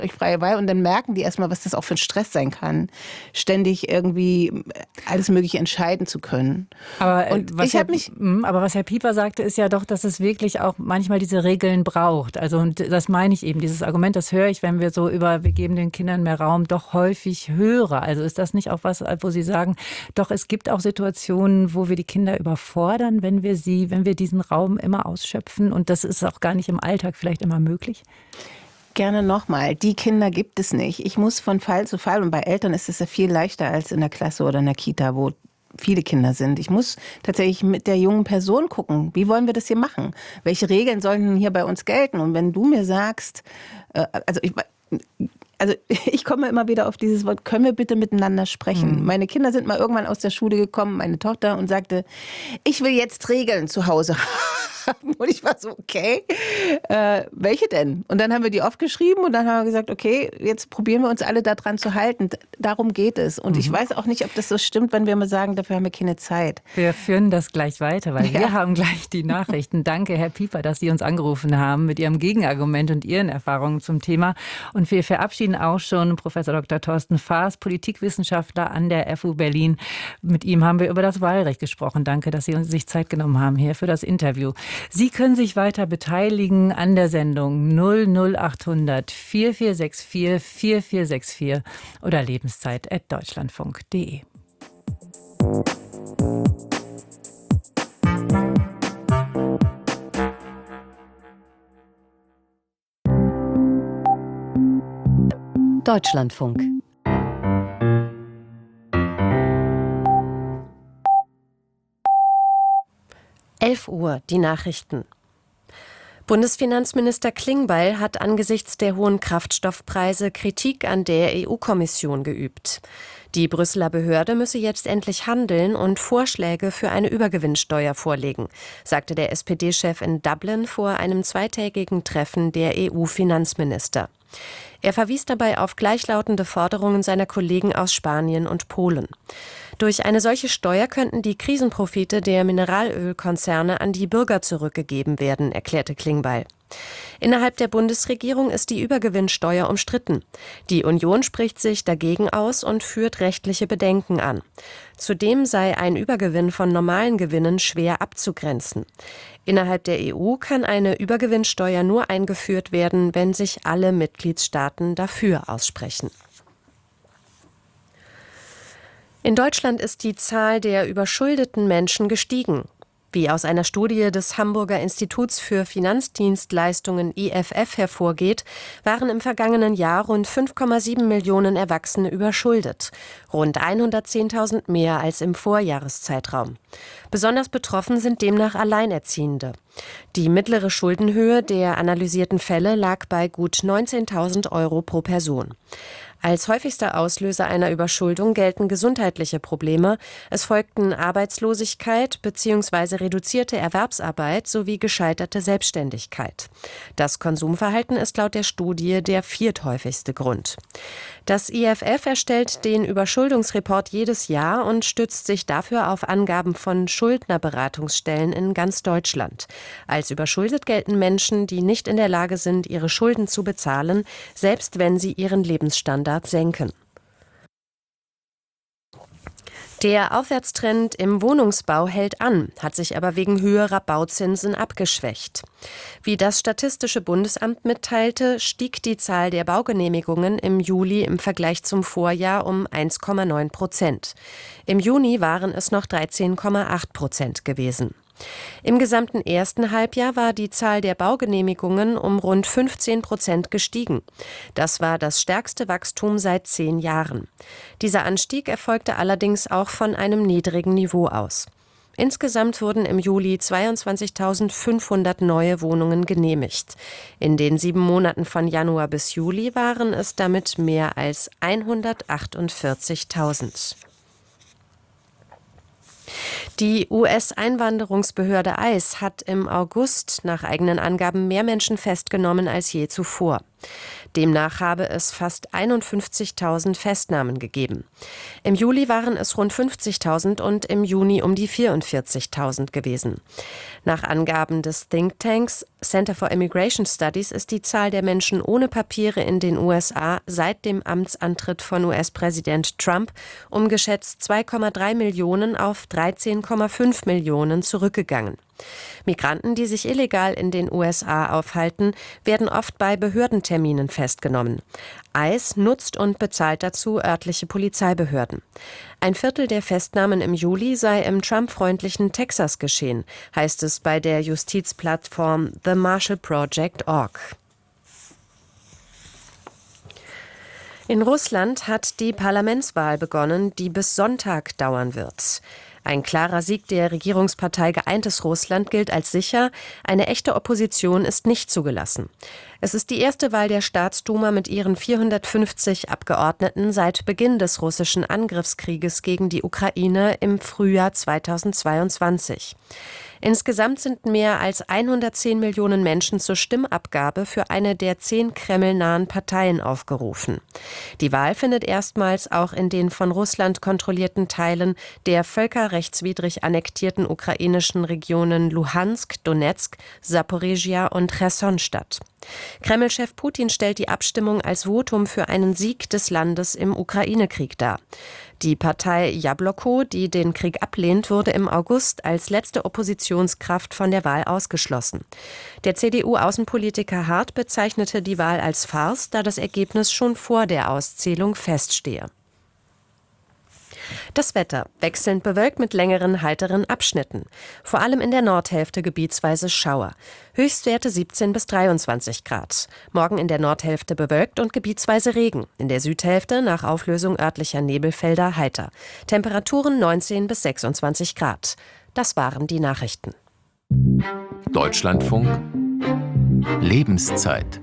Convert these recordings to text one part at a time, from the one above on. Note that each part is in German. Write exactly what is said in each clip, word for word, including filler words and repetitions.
euch freie Wahl und dann merken die erstmal, was das auch für ein Stress sein kann, ständig irgendwie alles Mögliche entscheiden zu können. Aber, und was ich Herr, habe mich aber was Herr Pieper sagte, ist ja doch, dass es wirklich auch manchmal diese Regeln braucht. Also und das meine ich eben, dieses Argument, das höre ich, wenn wir so über, wir geben den Kindern mehr Raum, doch häufig höre. Also ist das nicht auch was, wo Sie sagen, doch es gibt auch Situationen, wo wir die Kinder überfordern, wenn wir sie, wenn wir diesen Raum immer ausschöpfen und das ist auch gar nicht im Alltag vielleicht immer möglich? Gerne nochmal, die Kinder gibt es nicht. Ich muss von Fall zu Fall, und bei Eltern ist es ja viel leichter als in der Klasse oder in der Kita, wo viele Kinder sind. Ich muss tatsächlich mit der jungen Person gucken, wie wollen wir das hier machen? Welche Regeln sollen denn hier bei uns gelten? Und wenn du mir sagst, äh, also ich, also ich komme immer wieder auf dieses Wort, können wir bitte miteinander sprechen? Mhm. Meine Kinder sind mal irgendwann aus der Schule gekommen, meine Tochter, und sagte, ich will jetzt Regeln zu Hause haben. Und ich war so, okay, äh, welche denn? Und dann haben wir die aufgeschrieben und dann haben wir gesagt, okay, jetzt probieren wir uns alle daran zu halten. Darum geht es. Und mhm. ich weiß auch nicht, ob das so stimmt, wenn wir mal sagen, dafür haben wir keine Zeit. Wir führen das gleich weiter, weil ja. wir haben gleich die Nachrichten. Danke, Herr Pieper, dass Sie uns angerufen haben mit Ihrem Gegenargument und Ihren Erfahrungen zum Thema. Und wir verabschieden auch schon Professor Doktor Thorsten Faas, Politikwissenschaftler an der F U Berlin. Mit ihm haben wir über das Wahlrecht gesprochen. Danke, dass Sie uns sich Zeit genommen haben hier für das Interview. Sie können sich weiter beteiligen an der Sendung null null acht hundert vier vier sechs vier vier vier sechs vier oder lebenszeit at deutschlandfunk punkt de. Deutschlandfunk. elf Uhr, die Nachrichten. Bundesfinanzminister Klingbeil hat angesichts der hohen Kraftstoffpreise Kritik an der E U-Kommission geübt. Die Brüsseler Behörde müsse jetzt endlich handeln und Vorschläge für eine Übergewinnsteuer vorlegen, sagte der S P D-Chef in Dublin vor einem zweitägigen Treffen der E U-Finanzminister. Er verwies dabei auf gleichlautende Forderungen seiner Kollegen aus Spanien und Polen. Durch eine solche Steuer könnten die Krisenprofite der Mineralölkonzerne an die Bürger zurückgegeben werden, erklärte Klingbeil. Innerhalb der Bundesregierung ist die Übergewinnsteuer umstritten. Die Union spricht sich dagegen aus und führt rechtliche Bedenken an. Zudem sei ein Übergewinn von normalen Gewinnen schwer abzugrenzen. Innerhalb der E U kann eine Übergewinnsteuer nur eingeführt werden, wenn sich alle Mitgliedstaaten dafür aussprechen. In Deutschland ist die Zahl der überschuldeten Menschen gestiegen. Wie aus einer Studie des Hamburger Instituts für Finanzdienstleistungen I F F hervorgeht, waren im vergangenen Jahr rund fünf Komma sieben Millionen Erwachsene überschuldet, rund hundertzehntausend mehr als im Vorjahreszeitraum. Besonders betroffen sind demnach Alleinerziehende. Die mittlere Schuldenhöhe der analysierten Fälle lag bei gut neunzehntausend Euro pro Person. Als häufigster Auslöser einer Überschuldung gelten gesundheitliche Probleme. Es folgten Arbeitslosigkeit bzw. reduzierte Erwerbsarbeit sowie gescheiterte Selbstständigkeit. Das Konsumverhalten ist laut der Studie der vierthäufigste Grund. Das I F F erstellt den Überschuldungsreport jedes Jahr und stützt sich dafür auf Angaben von Schuldnerberatungsstellen in ganz Deutschland. Als überschuldet gelten Menschen, die nicht in der Lage sind, ihre Schulden zu bezahlen, selbst wenn sie ihren Lebensstandard senken. Der Aufwärtstrend im Wohnungsbau hält an, hat sich aber wegen höherer Bauzinsen abgeschwächt. Wie das Statistische Bundesamt mitteilte, stieg die Zahl der Baugenehmigungen im Juli im Vergleich zum Vorjahr um eins Komma neun Prozent. Im Juni waren es noch dreizehn Komma acht Prozent gewesen. Im gesamten ersten Halbjahr war die Zahl der Baugenehmigungen um rund fünfzehn Prozent gestiegen. Das war das stärkste Wachstum seit zehn Jahren. Dieser Anstieg erfolgte allerdings auch von einem niedrigen Niveau aus. Insgesamt wurden im Juli zweiundzwanzigtausendfünfhundert neue Wohnungen genehmigt. In den sieben Monaten von Januar bis Juli waren es damit mehr als hundertachtundvierzigtausend. Die U S-Einwanderungsbehörde I C E hat im August nach eigenen Angaben mehr Menschen festgenommen als je zuvor. Demnach habe es fast einundfünfzigtausend Festnahmen gegeben. Im Juli waren es rund fünfzigtausend und im Juni um die vierundvierzigtausend gewesen. Nach Angaben des Thinktanks Center for Immigration Studies ist die Zahl der Menschen ohne Papiere in den U S A seit dem Amtsantritt von U S-Präsident Trump um geschätzt zwei Komma drei Millionen auf dreizehn Komma fünf Millionen zurückgegangen. Migranten, die sich illegal in den U S A aufhalten, werden oft bei Behördenterminen festgenommen. ICE nutzt und bezahlt dazu örtliche Polizeibehörden. Ein Viertel der Festnahmen im Juli sei im Trump-freundlichen Texas geschehen, heißt es bei der Justizplattform The Marshall Project Punkt org. In Russland hat die Parlamentswahl begonnen, die bis Sonntag dauern wird. Ein klarer Sieg der Regierungspartei Geeintes Russland gilt als sicher. Eine echte Opposition ist nicht zugelassen. Es ist die erste Wahl der Staatsduma mit ihren vierhundertfünfzig Abgeordneten seit Beginn des russischen Angriffskrieges gegen die Ukraine im Frühjahr zweitausendzweiundzwanzig. Insgesamt sind mehr als hundertzehn Millionen Menschen zur Stimmabgabe für eine der zehn kremlnahen Parteien aufgerufen. Die Wahl findet erstmals auch in den von Russland kontrollierten Teilen der völkerrechtswidrig annektierten ukrainischen Regionen Luhansk, Donezk, Saporizhia und Cherson statt. Kreml-Chef Putin stellt die Abstimmung als Votum für einen Sieg des Landes im Ukraine-Krieg dar. Die Partei Jabloko, die den Krieg ablehnt, wurde im August als letzte Oppositionskraft von der Wahl ausgeschlossen. Der C D U-Außenpolitiker Hart bezeichnete die Wahl als Farce, da das Ergebnis schon vor der Auszählung feststehe. Das Wetter: wechselnd bewölkt mit längeren, heiteren Abschnitten. Vor allem in der Nordhälfte gebietsweise Schauer. Höchstwerte siebzehn bis dreiundzwanzig Grad. Morgen in der Nordhälfte bewölkt und gebietsweise Regen. In der Südhälfte nach Auflösung örtlicher Nebelfelder heiter. Temperaturen neunzehn bis sechsundzwanzig Grad. Das waren die Nachrichten. Deutschlandfunk Lebenszeit.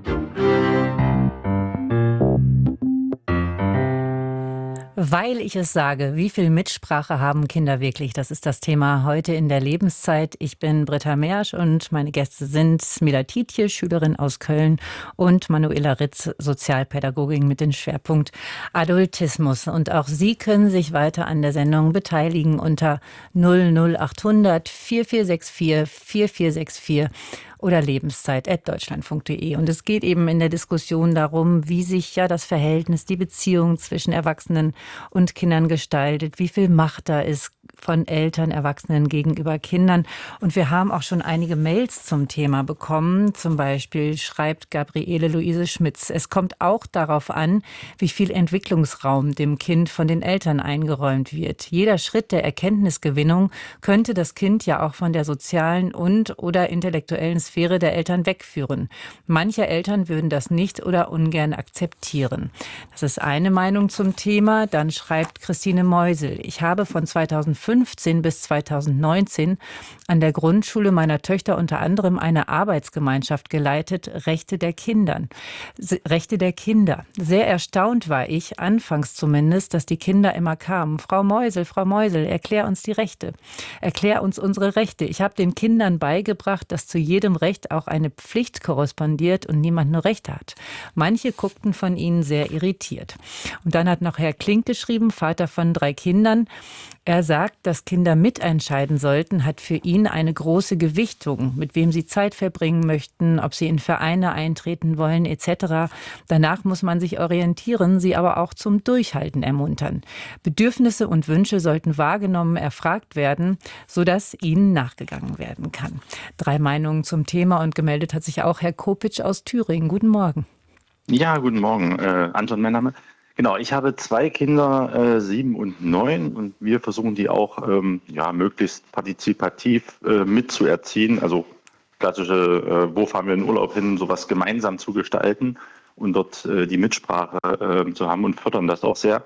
Weil ich es sage, wie viel Mitsprache haben Kinder wirklich? Das ist das Thema heute in der Lebenszeit. Ich bin Britta Mersch und meine Gäste sind Smila Tietje, Schülerin aus Köln, und Manuela Ritz, Sozialpädagogin mit dem Schwerpunkt Adultismus. Und auch Sie können sich weiter an der Sendung beteiligen unter null null achthundert vierundvierzig sechsundvierzig vierundvierzig sechsundvierzig oder lebenszeit at deutschlandfunk punkt de. Und es geht eben in der Diskussion darum, wie sich ja das Verhältnis, die Beziehung zwischen Erwachsenen und Kindern gestaltet, wie viel Macht da ist von Eltern, Erwachsenen gegenüber Kindern. Und wir haben auch schon einige Mails zum Thema bekommen. Zum Beispiel schreibt Gabriele Luise Schmitz: Es kommt auch darauf an, wie viel Entwicklungsraum dem Kind von den Eltern eingeräumt wird. Jeder Schritt der Erkenntnisgewinnung könnte das Kind ja auch von der sozialen und oder intellektuellen Sphäre der Eltern wegführen. Manche Eltern würden das nicht oder ungern akzeptieren. Das ist eine Meinung zum Thema. Dann schreibt Christine Meusel: Ich habe von zweitausendfünfzehn bis zweitausendneunzehn an der Grundschule meiner Töchter unter anderem eine Arbeitsgemeinschaft geleitet, Rechte der Kindern. Rechte der Kinder. Sehr erstaunt war ich, anfangs zumindest, dass die Kinder immer kamen. Frau Meusel, Frau Meusel, erklär uns die Rechte. Erklär uns unsere Rechte. Ich habe den Kindern beigebracht, dass zu jedem Recht auch eine Pflicht korrespondiert und niemand nur Rechte hat. Manche guckten von ihnen sehr irritiert. Und dann hat noch Herr Klink geschrieben, Vater von drei Kindern. Er sagt, dass Kinder mitentscheiden sollten, hat für ihn eine große Gewichtung, mit wem sie Zeit verbringen möchten, ob sie in Vereine eintreten wollen et cetera. Danach muss man sich orientieren, sie aber auch zum Durchhalten ermuntern. Bedürfnisse und Wünsche sollten wahrgenommen, erfragt werden, sodass ihnen nachgegangen werden kann. Drei Meinungen zum Thema, und gemeldet hat sich auch Herr Kopitsch aus Thüringen. Guten Morgen. Ja, guten Morgen. Äh, Anton, mein Name. Genau, ich habe zwei Kinder, äh, sieben und neun, und wir versuchen die auch ähm, ja, möglichst partizipativ äh, mitzuerziehen. Also klassische, äh, wo fahren wir in Urlaub hin, sowas gemeinsam zu gestalten und dort äh, die Mitsprache äh, zu haben, und fördern das auch sehr.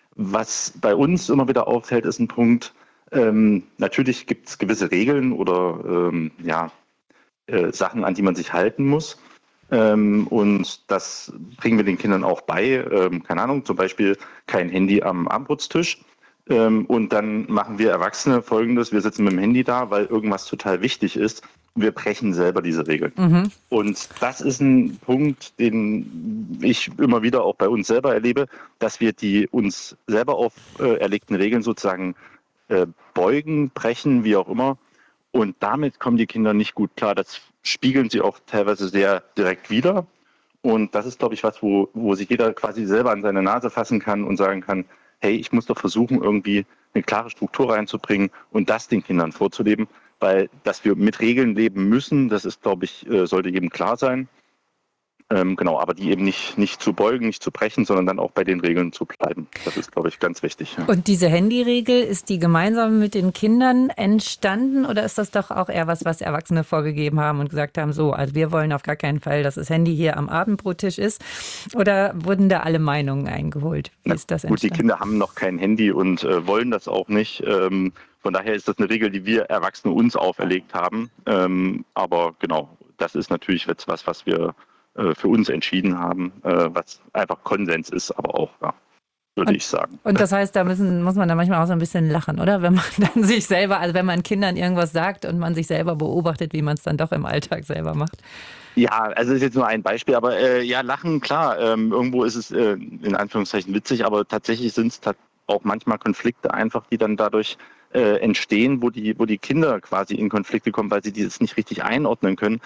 Was bei uns immer wieder auffällt, ist ein Punkt: ähm, natürlich gibt es gewisse Regeln oder ähm, ja, äh, Sachen, an die man sich halten muss. Ähm, und das bringen wir den Kindern auch bei. Ähm, keine Ahnung, zum Beispiel kein Handy am Abendbrotstisch. Ähm, und dann machen wir Erwachsene Folgendes: Wir sitzen mit dem Handy da, weil irgendwas total wichtig ist. Wir brechen selber diese Regeln. Mhm. Und das ist ein Punkt, den ich immer wieder auch bei uns selber erlebe, dass wir die uns selber auferlegten Regeln sozusagen äh, beugen, brechen, wie auch immer. Und damit kommen die Kinder nicht gut klar. Das spiegeln sie auch teilweise sehr direkt wider. Und das ist, glaube ich, was, wo, wo sich jeder quasi selber an seine Nase fassen kann und sagen kann, hey, ich muss doch versuchen, irgendwie eine klare Struktur reinzubringen und das den Kindern vorzuleben. Weil, dass wir mit Regeln leben müssen, das ist, glaube ich, sollte jedem klar sein. Ähm, genau, aber die eben nicht, nicht zu beugen, nicht zu brechen, sondern dann auch bei den Regeln zu bleiben. Das ist, glaube ich, ganz wichtig. Ja. Und diese Handyregel, ist die gemeinsam mit den Kindern entstanden oder ist das doch auch eher was, was Erwachsene vorgegeben haben und gesagt haben, so, also wir wollen auf gar keinen Fall, dass das Handy hier am Abendbrottisch ist? Oder wurden da alle Meinungen eingeholt? Wie Na, ist das entstanden? Gut, die Kinder haben noch kein Handy und äh, wollen das auch nicht. Ähm, von daher ist das eine Regel, die wir Erwachsene uns auferlegt haben. Ähm, aber genau, das ist natürlich jetzt was, was wir für uns entschieden haben, was einfach Konsens ist, aber auch, ja, würde und, ich sagen. Und das heißt, da müssen, muss man da manchmal auch so ein bisschen lachen, oder? Wenn man dann sich selber, also wenn man Kindern irgendwas sagt und man sich selber beobachtet, wie man es dann doch im Alltag selber macht. Ja, also das ist jetzt nur ein Beispiel, aber äh, ja, lachen, klar, ähm, irgendwo ist es äh, in Anführungszeichen witzig, aber tatsächlich sind es auch manchmal Konflikte einfach, die dann dadurch äh, entstehen, wo die, wo die Kinder quasi in Konflikte kommen, weil sie dieses nicht richtig einordnen können.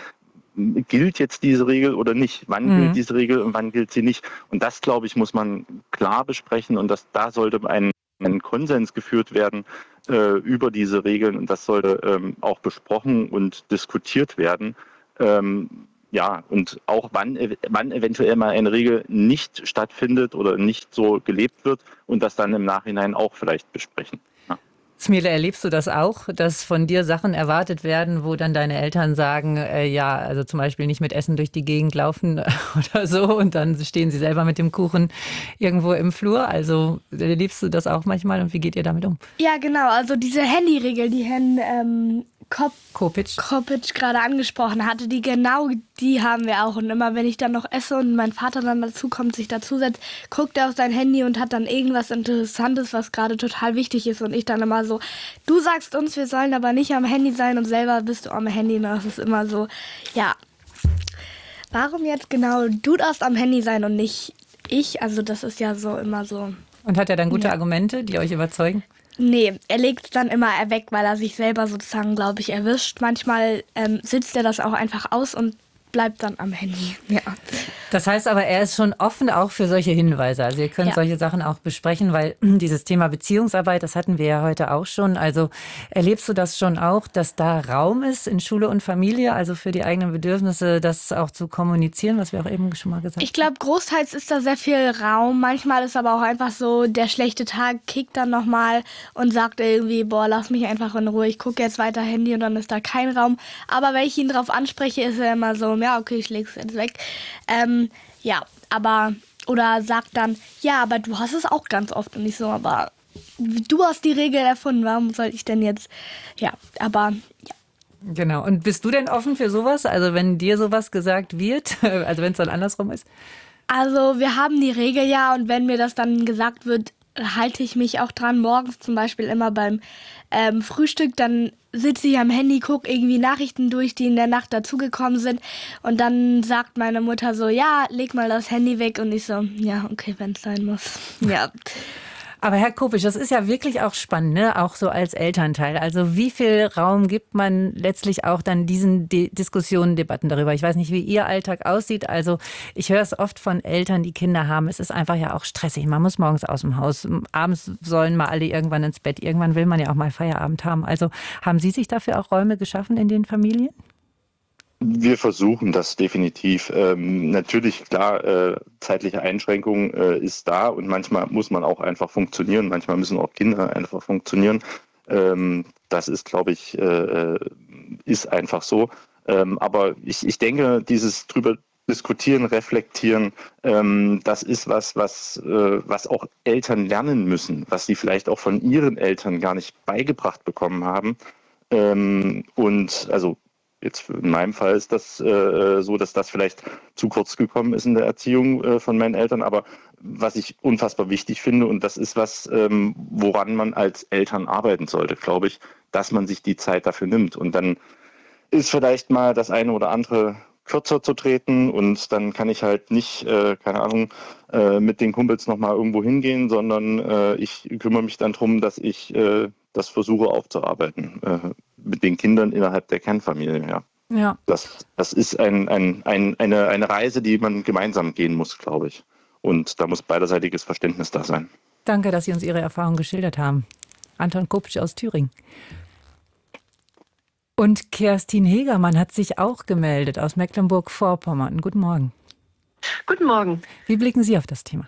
Gilt jetzt diese Regel oder nicht? Wann mhm. gilt diese Regel und wann gilt sie nicht? Und das, glaube ich, muss man klar besprechen und das, da sollte ein, ein Konsens geführt werden äh, über diese Regeln und das sollte ähm, auch besprochen und diskutiert werden. Ähm, ja, und auch wann, wann eventuell mal eine Regel nicht stattfindet oder nicht so gelebt wird und das dann im Nachhinein auch vielleicht besprechen. Ja. Smile, erlebst du das auch, dass von dir Sachen erwartet werden, wo dann deine Eltern sagen, äh, ja, also zum Beispiel nicht mit Essen durch die Gegend laufen oder so und dann stehen sie selber mit dem Kuchen irgendwo im Flur? Also erlebst du das auch manchmal und wie geht ihr damit um? Ja, genau, also diese Handyregel, die Herrn ähm, Kop Kopic. Kopic gerade angesprochen hatte, die genau die haben wir auch. Und immer wenn ich dann noch esse und mein Vater dann dazu kommt, sich dazusetzt, guckt er auf sein Handy und hat dann irgendwas Interessantes, was gerade total wichtig ist. Und ich dann immer so, du sagst uns, wir sollen aber nicht am Handy sein und selber bist du am Handy. Und das ist immer so, ja, warum jetzt genau du darfst am Handy sein und nicht ich? Also das ist ja so immer so. Und hat er dann gute ja. Argumente, die euch überzeugen? Nee, er legt es dann immer weg, weil er sich selber sozusagen, glaube ich, erwischt. Manchmal ähm, sitzt er das auch einfach aus und bleibt dann am Handy. Ja. Das heißt aber, er ist schon offen auch für solche Hinweise. Also ihr könnt ja. solche Sachen auch besprechen, weil dieses Thema Beziehungsarbeit, das hatten wir ja heute auch schon. Also erlebst du das schon auch, dass da Raum ist in Schule und Familie, also für die eigenen Bedürfnisse, das auch zu kommunizieren, was wir auch eben schon mal gesagt haben? Ich glaube, großteils ist da sehr viel Raum. Manchmal ist aber auch einfach so, der schlechte Tag kickt dann nochmal und sagt irgendwie, boah, lass mich einfach in Ruhe, ich gucke jetzt weiter Handy und dann ist da kein Raum. Aber wenn ich ihn drauf anspreche, ist er immer so, ja, okay, ich leg's jetzt weg. Ähm, ja, aber, oder sagt dann, ja, aber du hast es auch ganz oft und nicht so, aber du hast die Regel erfunden, warum soll ich denn jetzt, ja, aber, ja. Genau, und bist du denn offen für sowas, also wenn dir sowas gesagt wird, also wenn es dann andersrum ist? Also wir haben die Regel ja und wenn mir das dann gesagt wird, halte ich mich auch dran, morgens zum Beispiel immer beim ähm, Frühstück, dann sitze ich am Handy, gucke irgendwie Nachrichten durch, die in der Nacht dazugekommen sind und dann sagt meine Mutter so, ja, leg mal das Handy weg und ich so, ja, okay, wenn es sein muss. Ja. Aber Herr Kopic, das ist ja wirklich auch spannend, ne? Auch so als Elternteil. Also wie viel Raum gibt man letztlich auch dann diesen De- Diskussionen, Debatten darüber? Ich weiß nicht, wie Ihr Alltag aussieht. Also ich höre es oft von Eltern, die Kinder haben. Es ist einfach ja auch stressig. Man muss morgens aus dem Haus. Abends sollen mal alle irgendwann ins Bett. Irgendwann will man ja auch mal Feierabend haben. Also haben Sie sich dafür auch Räume geschaffen in den Familien? Wir versuchen das definitiv. Ähm, natürlich, klar, äh, zeitliche Einschränkung äh, ist da und manchmal muss man auch einfach funktionieren. Manchmal müssen auch Kinder einfach funktionieren. Ähm, das ist, glaube ich, äh, ist einfach so. Ähm, aber ich, ich denke, dieses drüber diskutieren, reflektieren, ähm, das ist was, was, äh, was auch Eltern lernen müssen, was sie vielleicht auch von ihren Eltern gar nicht beigebracht bekommen haben. Ähm, und also jetzt in meinem Fall ist das äh, so, dass das vielleicht zu kurz gekommen ist in der Erziehung äh, von meinen Eltern. Aber was ich unfassbar wichtig finde, und das ist was, ähm, woran man als Eltern arbeiten sollte, glaube ich, dass man sich die Zeit dafür nimmt. Und dann ist vielleicht mal das eine oder andere kürzer zu treten und dann kann ich halt nicht, äh, keine Ahnung, äh, mit den Kumpels nochmal irgendwo hingehen, sondern äh, ich kümmere mich dann darum, dass ich äh, das versuche aufzuarbeiten äh, mit den Kindern innerhalb der Kernfamilie. Ja. Ja. Das, das ist ein, ein, ein, eine, eine Reise, die man gemeinsam gehen muss, glaube ich. Und da muss beiderseitiges Verständnis da sein. Danke, dass Sie uns Ihre Erfahrungen geschildert haben. Anton Kopitsch aus Thüringen. Und Kerstin Hegermann hat sich auch gemeldet aus Mecklenburg-Vorpommern. Guten Morgen. Guten Morgen. Wie blicken Sie auf das Thema?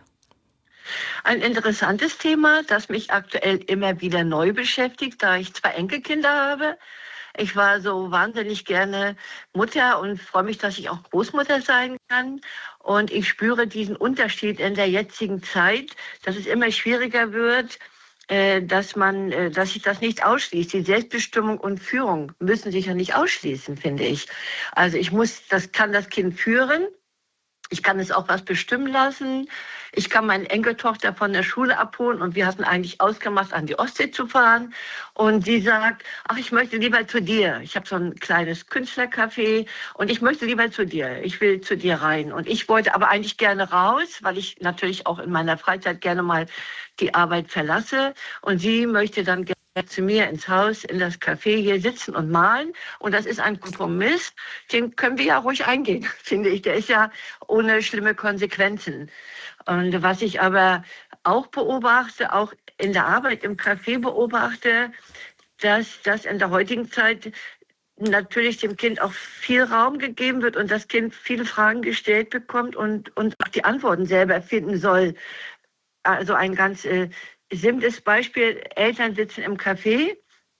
Ein interessantes Thema, das mich aktuell immer wieder neu beschäftigt, da ich zwei Enkelkinder habe. Ich war so wahnsinnig gerne Mutter und freue mich, dass ich auch Großmutter sein kann. Und ich spüre diesen Unterschied in der jetzigen Zeit, dass es immer schwieriger wird, dass man, dass sich das nicht ausschließt. Die Selbstbestimmung und Führung müssen sich ja nicht ausschließen, finde ich. Also ich muss, das kann das Kind führen. Ich kann es auch was bestimmen lassen. Ich kann meine Enkeltochter von der Schule abholen und wir hatten eigentlich ausgemacht, an die Ostsee zu fahren. Und sie sagt, ach, ich möchte lieber zu dir. Ich habe so ein kleines Künstlercafé und ich möchte lieber zu dir. Ich will zu dir rein. Und ich wollte aber eigentlich gerne raus, weil ich natürlich auch in meiner Freizeit gerne mal die Arbeit verlasse. Und sie möchte dann gerne zu mir ins Haus, in das Café hier sitzen und malen. Und das ist ein Kompromiss, den können wir ja ruhig eingehen, finde ich. Der ist ja ohne schlimme Konsequenzen. Und was ich aber auch beobachte, auch in der Arbeit im Café beobachte, dass das in der heutigen Zeit natürlich dem Kind auch viel Raum gegeben wird und das Kind viele Fragen gestellt bekommt und, und auch die Antworten selber finden soll. Also ein ganz äh, simples Beispiel, Eltern sitzen im Café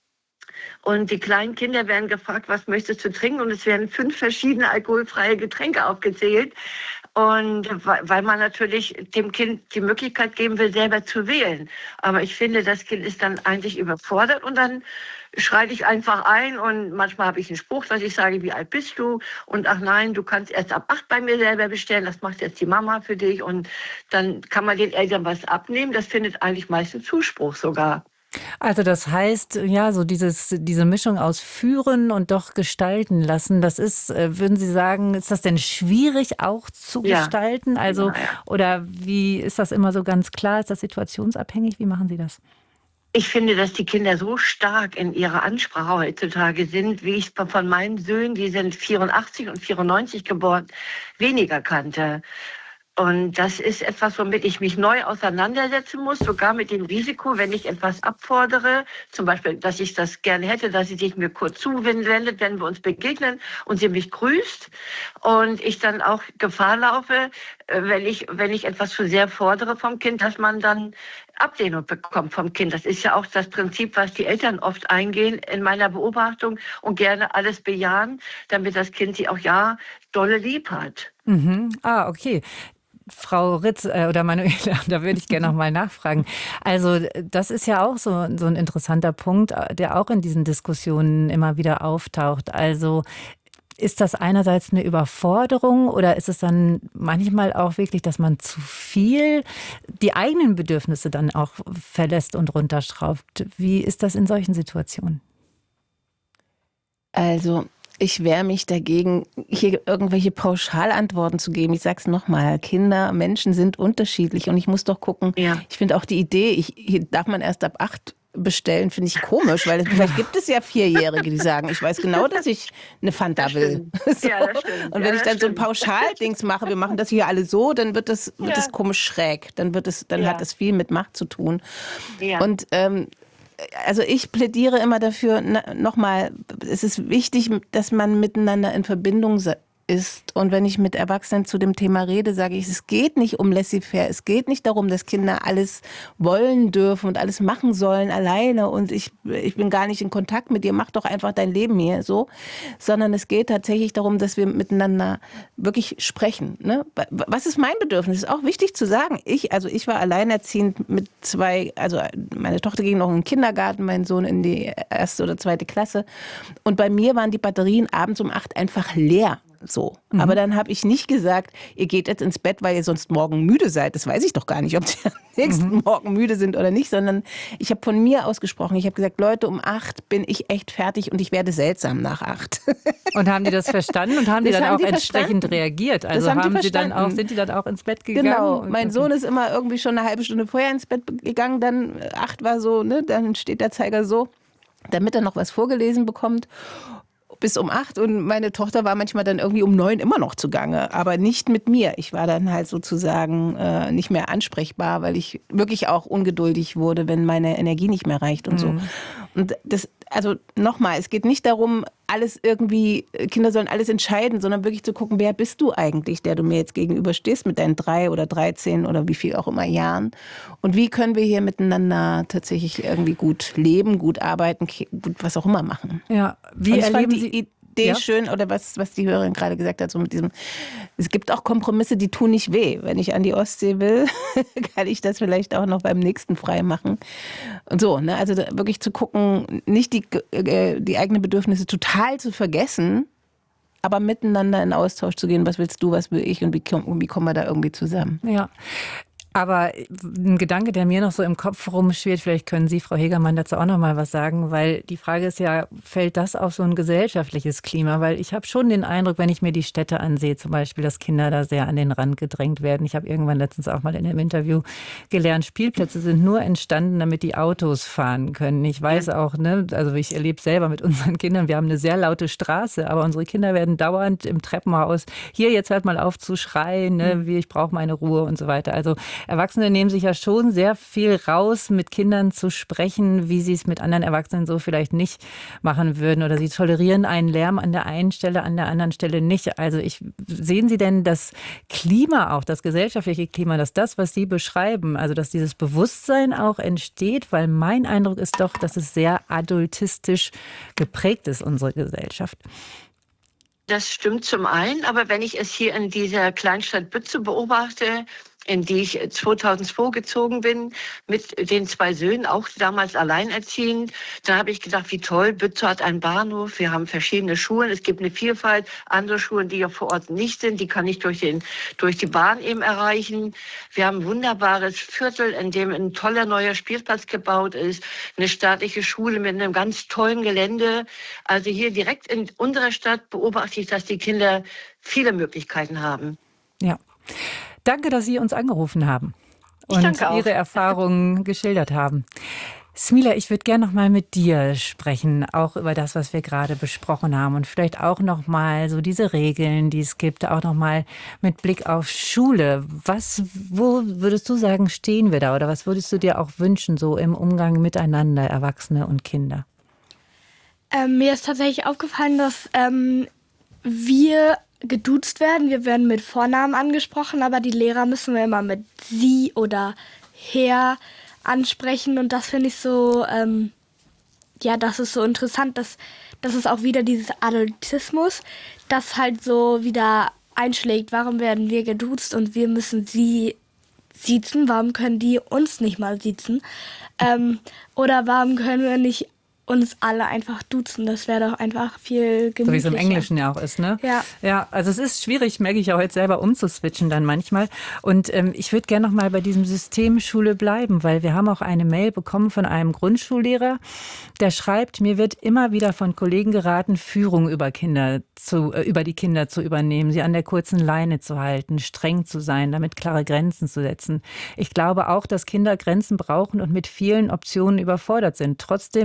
und die kleinen Kinder werden gefragt, was möchtest du trinken? Und es werden fünf verschiedene alkoholfreie Getränke aufgezählt. Und weil man natürlich dem Kind die Möglichkeit geben will, selber zu wählen. Aber ich finde, das Kind ist dann eigentlich überfordert und dann schreite ich einfach ein und manchmal habe ich einen Spruch, dass ich sage, wie alt bist du? Und ach nein, du kannst erst ab acht bei mir selber bestellen, das macht jetzt die Mama für dich. Und dann kann man den Eltern was abnehmen. Das findet eigentlich meistens Zuspruch sogar. Also das heißt, ja, so dieses, diese Mischung aus führen und doch gestalten lassen, das ist, würden Sie sagen, ist das denn schwierig auch zu ja. gestalten? Also, ja, ja. Oder wie ist das immer so ganz klar? Ist das situationsabhängig? Wie machen Sie das? Ich finde, dass die Kinder so stark in ihrer Ansprache heutzutage sind, wie ich es von meinen Söhnen, die sind vierundachtzig und vierundneunzig geboren, weniger kannte. Und das ist etwas, womit ich mich neu auseinandersetzen muss, sogar mit dem Risiko, wenn ich etwas abfordere, zum Beispiel, dass ich das gerne hätte, dass sie sich mir kurz zuwendet, wenn wir uns begegnen und sie mich grüßt und ich dann auch Gefahr laufe, wenn ich, wenn ich etwas zu sehr fordere vom Kind, dass man dann Ablehnung bekommt vom Kind. Das ist ja auch das Prinzip, was die Eltern oft eingehen in meiner Beobachtung und gerne alles bejahen, damit das Kind sie auch ja dolle lieb hat. Mhm. Ah, okay. Frau Ritz äh, oder Manuela, da würde ich gerne noch mal nachfragen. Also das ist ja auch so, so ein interessanter Punkt, der auch in diesen Diskussionen immer wieder auftaucht. Also ist das einerseits eine Überforderung oder ist es dann manchmal auch wirklich, dass man zu viel die eigenen Bedürfnisse dann auch verlässt und runterschraubt? Wie ist das in solchen Situationen? Also ich wehre mich dagegen, hier irgendwelche Pauschalantworten zu geben. Ich sage es nochmal, Kinder, Menschen sind unterschiedlich und ich muss doch gucken, ja. Ich finde auch die Idee, ich, hier darf man erst ab acht bestellen, finde ich komisch, weil vielleicht gibt es ja Vierjährige, die sagen, ich weiß genau, dass ich eine Fanta will. So. Ja, das stimmt. Und wenn ja, ich dann stimmt. so ein Pauschaldings mache, wir machen das hier alle so, dann wird das, wird ja. das komisch schräg. Dann, wird es, dann ja. hat das viel mit Macht zu tun. Ja. Und ähm, also ich plädiere immer dafür, nochmal, es ist wichtig, dass man miteinander in Verbindung ist. Und wenn ich mit Erwachsenen zu dem Thema rede, sage ich, es geht nicht um laissez-faire. Es geht nicht darum, dass Kinder alles wollen dürfen und alles machen sollen alleine und ich, ich bin gar nicht in Kontakt mit dir, mach doch einfach dein Leben hier so. Sondern es geht tatsächlich darum, dass wir miteinander wirklich sprechen. Ne? Was ist mein Bedürfnis? Ist auch wichtig zu sagen. Ich, also ich war alleinerziehend mit zwei, also meine Tochter ging noch in den Kindergarten, mein Sohn in die erste oder zweite Klasse. Und bei mir waren die Batterien abends um acht einfach leer. So. Mhm. Aber dann habe ich nicht gesagt, ihr geht jetzt ins Bett, weil ihr sonst morgen müde seid. Das weiß ich doch gar nicht, ob sie am nächsten mhm. Morgen müde sind oder nicht, sondern ich habe von mir aus gesprochen. Ich habe gesagt, Leute, um acht bin ich echt fertig und ich werde seltsam nach acht. Und haben die das verstanden und haben die das dann haben auch die entsprechend verstanden. reagiert? Also haben haben die sie dann auch, sind die dann auch ins Bett gegangen? Genau. Mein Sohn ist immer irgendwie schon eine halbe Stunde vorher ins Bett gegangen, dann acht war so, ne, dann steht der Zeiger so, damit er noch was vorgelesen bekommt. Bis um acht und meine Tochter war manchmal dann irgendwie um neun immer noch zugange, aber nicht mit mir. Ich war dann halt sozusagen äh, nicht mehr ansprechbar, weil ich wirklich auch ungeduldig wurde, wenn meine Energie nicht mehr reicht und mhm. so. Und das, also nochmal, es geht nicht darum, alles irgendwie, Kinder sollen alles entscheiden, sondern wirklich zu gucken, wer bist du eigentlich, der du mir jetzt gegenüberstehst mit deinen drei oder dreizehn oder wie viel auch immer Jahren. Und wie können wir hier miteinander tatsächlich irgendwie gut leben, gut arbeiten, gut was auch immer machen. Ja, wie und ich erleben fand die Sie Idee ja? schön, oder was, was die Hörerin gerade gesagt hat, so mit diesem, es gibt auch Kompromisse, die tun nicht weh. Wenn ich an die Ostsee will, kann ich das vielleicht auch noch beim nächsten frei machen. Und so, ne? Also wirklich zu gucken, nicht die, äh, die eigenen Bedürfnisse total zu vergessen, aber miteinander in Austausch zu gehen, was willst du, was will ich und wie, wie kommen wir da irgendwie zusammen. Ja. Aber ein Gedanke, der mir noch so im Kopf rumschwirrt, vielleicht können Sie, Frau Hegermann, dazu auch noch mal was sagen, weil die Frage ist ja, fällt das auf so ein gesellschaftliches Klima? Weil ich habe schon den Eindruck, wenn ich mir die Städte ansehe, zum Beispiel, dass Kinder da sehr an den Rand gedrängt werden. Ich habe irgendwann letztens auch mal in einem Interview gelernt, Spielplätze sind nur entstanden, damit die Autos fahren können. Ich weiß auch, ne, also ich erlebe selber mit unseren Kindern, wir haben eine sehr laute Straße, aber unsere Kinder werden dauernd im Treppenhaus, hier, jetzt hört mal auf zu schreien, ne, wie ich brauche meine Ruhe und so weiter. Also Erwachsene nehmen sich ja schon sehr viel raus, mit Kindern zu sprechen, wie sie es mit anderen Erwachsenen so vielleicht nicht machen würden. Oder sie tolerieren einen Lärm an der einen Stelle, an der anderen Stelle nicht. Also ich, sehen Sie denn das Klima auch, das gesellschaftliche Klima, dass das, was Sie beschreiben, also dass dieses Bewusstsein auch entsteht? Weil mein Eindruck ist doch, dass es sehr adultistisch geprägt ist, unsere Gesellschaft. Das stimmt zum einen, aber wenn ich es hier in dieser Kleinstadt Bützow beobachte, in die ich zweitausendzwei gezogen bin, mit den zwei Söhnen, auch damals alleinerziehend. Da habe ich gedacht, wie toll, Bützow hat einen Bahnhof, wir haben verschiedene Schulen, es gibt eine Vielfalt, andere Schulen, die ja vor Ort nicht sind, die kann ich durch, den, durch die Bahn eben erreichen. Wir haben ein wunderbares Viertel, in dem ein toller neuer Spielplatz gebaut ist, eine staatliche Schule mit einem ganz tollen Gelände. Also hier direkt in unserer Stadt beobachte ich, dass die Kinder viele Möglichkeiten haben. Ja. Danke, dass Sie uns angerufen haben und Ihre Erfahrungen geschildert haben. Smila, ich würde gerne noch mal mit dir sprechen, auch über das, was wir gerade besprochen haben und vielleicht auch noch mal so diese Regeln, die es gibt, auch noch mal mit Blick auf Schule. Was, wo würdest du sagen, stehen wir da oder was würdest du dir auch wünschen, so im Umgang miteinander, Erwachsene und Kinder? Ähm, mir ist tatsächlich aufgefallen, dass ähm, wir geduzt werden. Wir werden mit Vornamen angesprochen, aber die Lehrer müssen wir immer mit Sie oder Herr ansprechen. Und das finde ich so, ähm, ja, das ist so interessant, dass, dass es auch wieder dieses Adultismus, das halt so wieder einschlägt. Warum werden wir geduzt und wir müssen Sie siezen? Warum können die uns nicht mal siezen? Ähm, oder warum können wir nicht uns alle einfach duzen, das wäre doch einfach viel gemütlicher. So wie es im Englischen ja auch ist, ne? Ja. Ja, also es ist schwierig, merke ich auch jetzt selber umzuswitchen dann manchmal. Und ähm, ich würde gerne noch mal bei diesem System Schule bleiben, weil wir haben auch eine Mail bekommen von einem Grundschullehrer, der schreibt, mir wird immer wieder von Kollegen geraten, Führung über Kinder zu, äh, über die Kinder zu übernehmen, sie an der kurzen Leine zu halten, streng zu sein, damit klare Grenzen zu setzen. Ich glaube auch, dass Kinder Grenzen brauchen und mit vielen Optionen überfordert sind. Trotzdem endet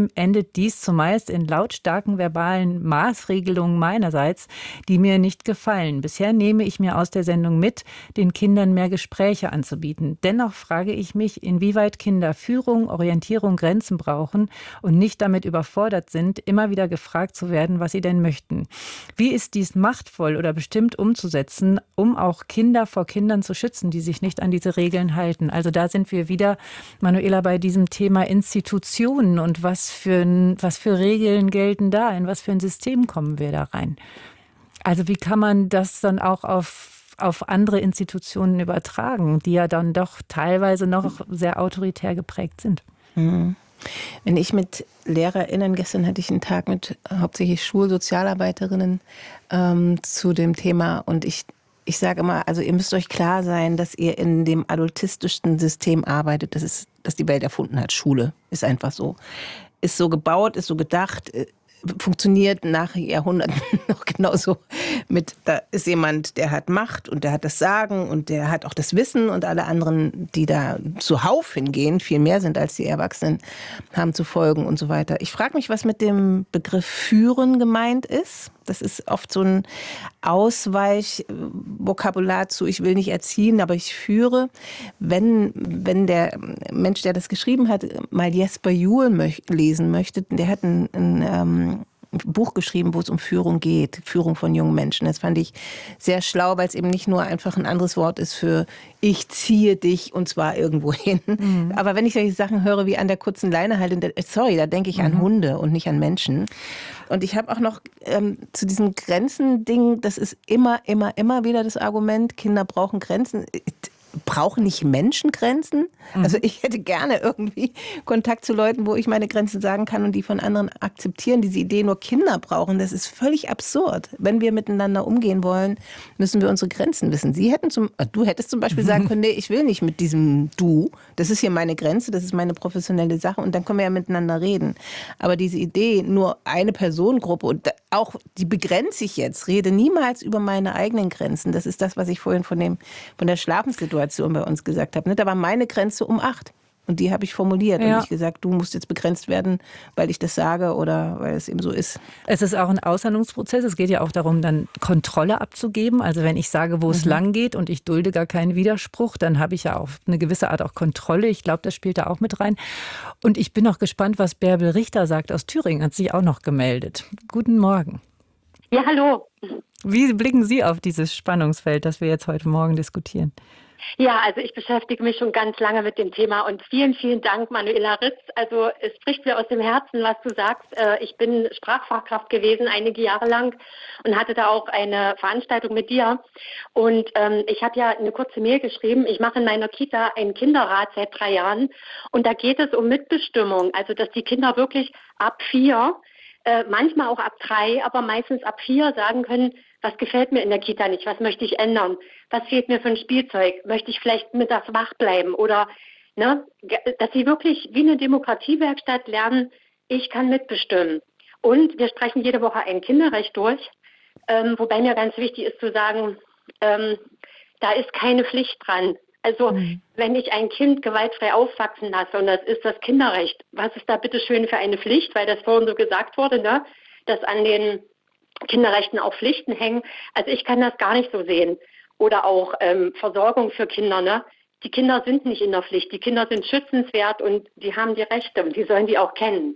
mündet dies zumeist in lautstarken verbalen Maßregelungen meinerseits, die mir nicht gefallen. Bisher nehme ich mir aus der Sendung mit, den Kindern mehr Gespräche anzubieten. Dennoch frage ich mich, inwieweit Kinder Führung, Orientierung, Grenzen brauchen und nicht damit überfordert sind, immer wieder gefragt zu werden, was sie denn möchten. Wie ist dies machtvoll oder bestimmt umzusetzen, um auch Kinder vor Kindern zu schützen, die sich nicht an diese Regeln halten? Also da sind wir wieder, Manuela, bei diesem Thema Institutionen und was für, was für Regeln gelten da, in was für ein System kommen wir da rein? Also wie kann man das dann auch auf, auf andere Institutionen übertragen, die ja dann doch teilweise noch sehr autoritär geprägt sind? Mhm. Wenn ich mit LehrerInnen, gestern hatte ich einen Tag mit hauptsächlich Schulsozialarbeiterinnen ähm, zu dem Thema und ich Ich sage immer, also ihr müsst euch klar sein, dass ihr in dem adultistischsten System arbeitet, das ist, das die Welt erfunden hat. Schule ist einfach so. Ist so gebaut, ist so gedacht, funktioniert nach Jahrhunderten noch genauso mit, da ist jemand, der hat Macht und der hat das Sagen und der hat auch das Wissen und alle anderen, die da zuhauf hingehen, viel mehr sind als die Erwachsenen, haben zu folgen und so weiter. Ich frage mich, was mit dem Begriff Führen gemeint ist. Das ist oft so ein Ausweichvokabular zu, ich will nicht erziehen, aber ich führe. Wenn, wenn der Mensch, der das geschrieben hat, mal Jesper Juhl möch- lesen möchte, der hat ein, ein ähm, Buch geschrieben, wo es um Führung geht, Führung von jungen Menschen. Das fand ich sehr schlau, weil es eben nicht nur einfach ein anderes Wort ist für ich ziehe dich und zwar irgendwo hin. Mhm. Aber wenn ich solche Sachen höre wie an der kurzen Leine halten, sorry, da denke ich mhm. an Hunde und nicht an Menschen. Und ich habe auch noch ähm, zu diesem Grenzen-Ding, das ist immer, immer, immer wieder das Argument, Kinder brauchen Grenzen. Brauchen nicht Menschen Grenzen? Mhm. Also ich hätte gerne irgendwie Kontakt zu Leuten, wo ich meine Grenzen sagen kann und die von anderen akzeptieren. Diese Idee, nur Kinder brauchen, das ist völlig absurd. Wenn wir miteinander umgehen wollen, müssen wir unsere Grenzen wissen. Sie hätten zum, du hättest zum Beispiel sagen können, nee, ich will nicht mit diesem Du. Das ist hier meine Grenze, das ist meine professionelle Sache und dann können wir ja miteinander reden. Aber diese Idee, nur eine Personengruppe und auch die begrenze ich jetzt, rede niemals über meine eigenen Grenzen. Das ist das, was ich vorhin von, dem, von der Schlafenssituation bei uns gesagt habe. Da war meine Grenze um acht. Und die habe ich formuliert ja. und nicht gesagt, du musst jetzt begrenzt werden, weil ich das sage oder weil es eben so ist. Es ist auch ein Aushandlungsprozess. Es geht ja auch darum, dann Kontrolle abzugeben. Also wenn ich sage, wo mhm. es lang geht und ich dulde gar keinen Widerspruch, dann habe ich ja auf eine gewisse Art auch Kontrolle. Ich glaube, das spielt da auch mit rein. Und ich bin auch gespannt, was Bärbel Richter sagt aus Thüringen. Hat sich auch noch gemeldet. Guten Morgen. Ja, hallo. Wie blicken Sie auf dieses Spannungsfeld, das wir jetzt heute Morgen diskutieren? Ja, also ich beschäftige mich schon ganz lange mit dem Thema und vielen, vielen Dank, Manuela Ritz. Also es spricht mir aus dem Herzen, was du sagst. Ich bin Sprachfachkraft gewesen einige Jahre lang und hatte da auch eine Veranstaltung mit dir. Und ähm, ich habe ja eine kurze Mail geschrieben. Ich mache in meiner Kita einen Kinderrat seit drei Jahren und da geht es um Mitbestimmung. Also dass die Kinder wirklich ab vier, äh, manchmal auch ab drei, aber meistens ab vier sagen können, was gefällt mir in der Kita nicht, was möchte ich ändern, was fehlt mir für ein Spielzeug, möchte ich vielleicht mittags wach bleiben oder, ne, dass sie wirklich wie eine Demokratiewerkstatt lernen, ich kann mitbestimmen. Und wir sprechen jede Woche ein Kinderrecht durch, ähm, wobei mir ganz wichtig ist zu sagen, ähm, da ist keine Pflicht dran. Also mhm. wenn ich ein Kind gewaltfrei aufwachsen lasse und das ist das Kinderrecht, was ist da bitte schön für eine Pflicht, weil das vorhin so gesagt wurde, ne, dass an den Kinderrechten auch Pflichten hängen. Also ich kann das gar nicht so sehen. Oder auch ähm, Versorgung für Kinder. Ne? Die Kinder sind nicht in der Pflicht. Die Kinder sind schützenswert und die haben die Rechte und die sollen die auch kennen.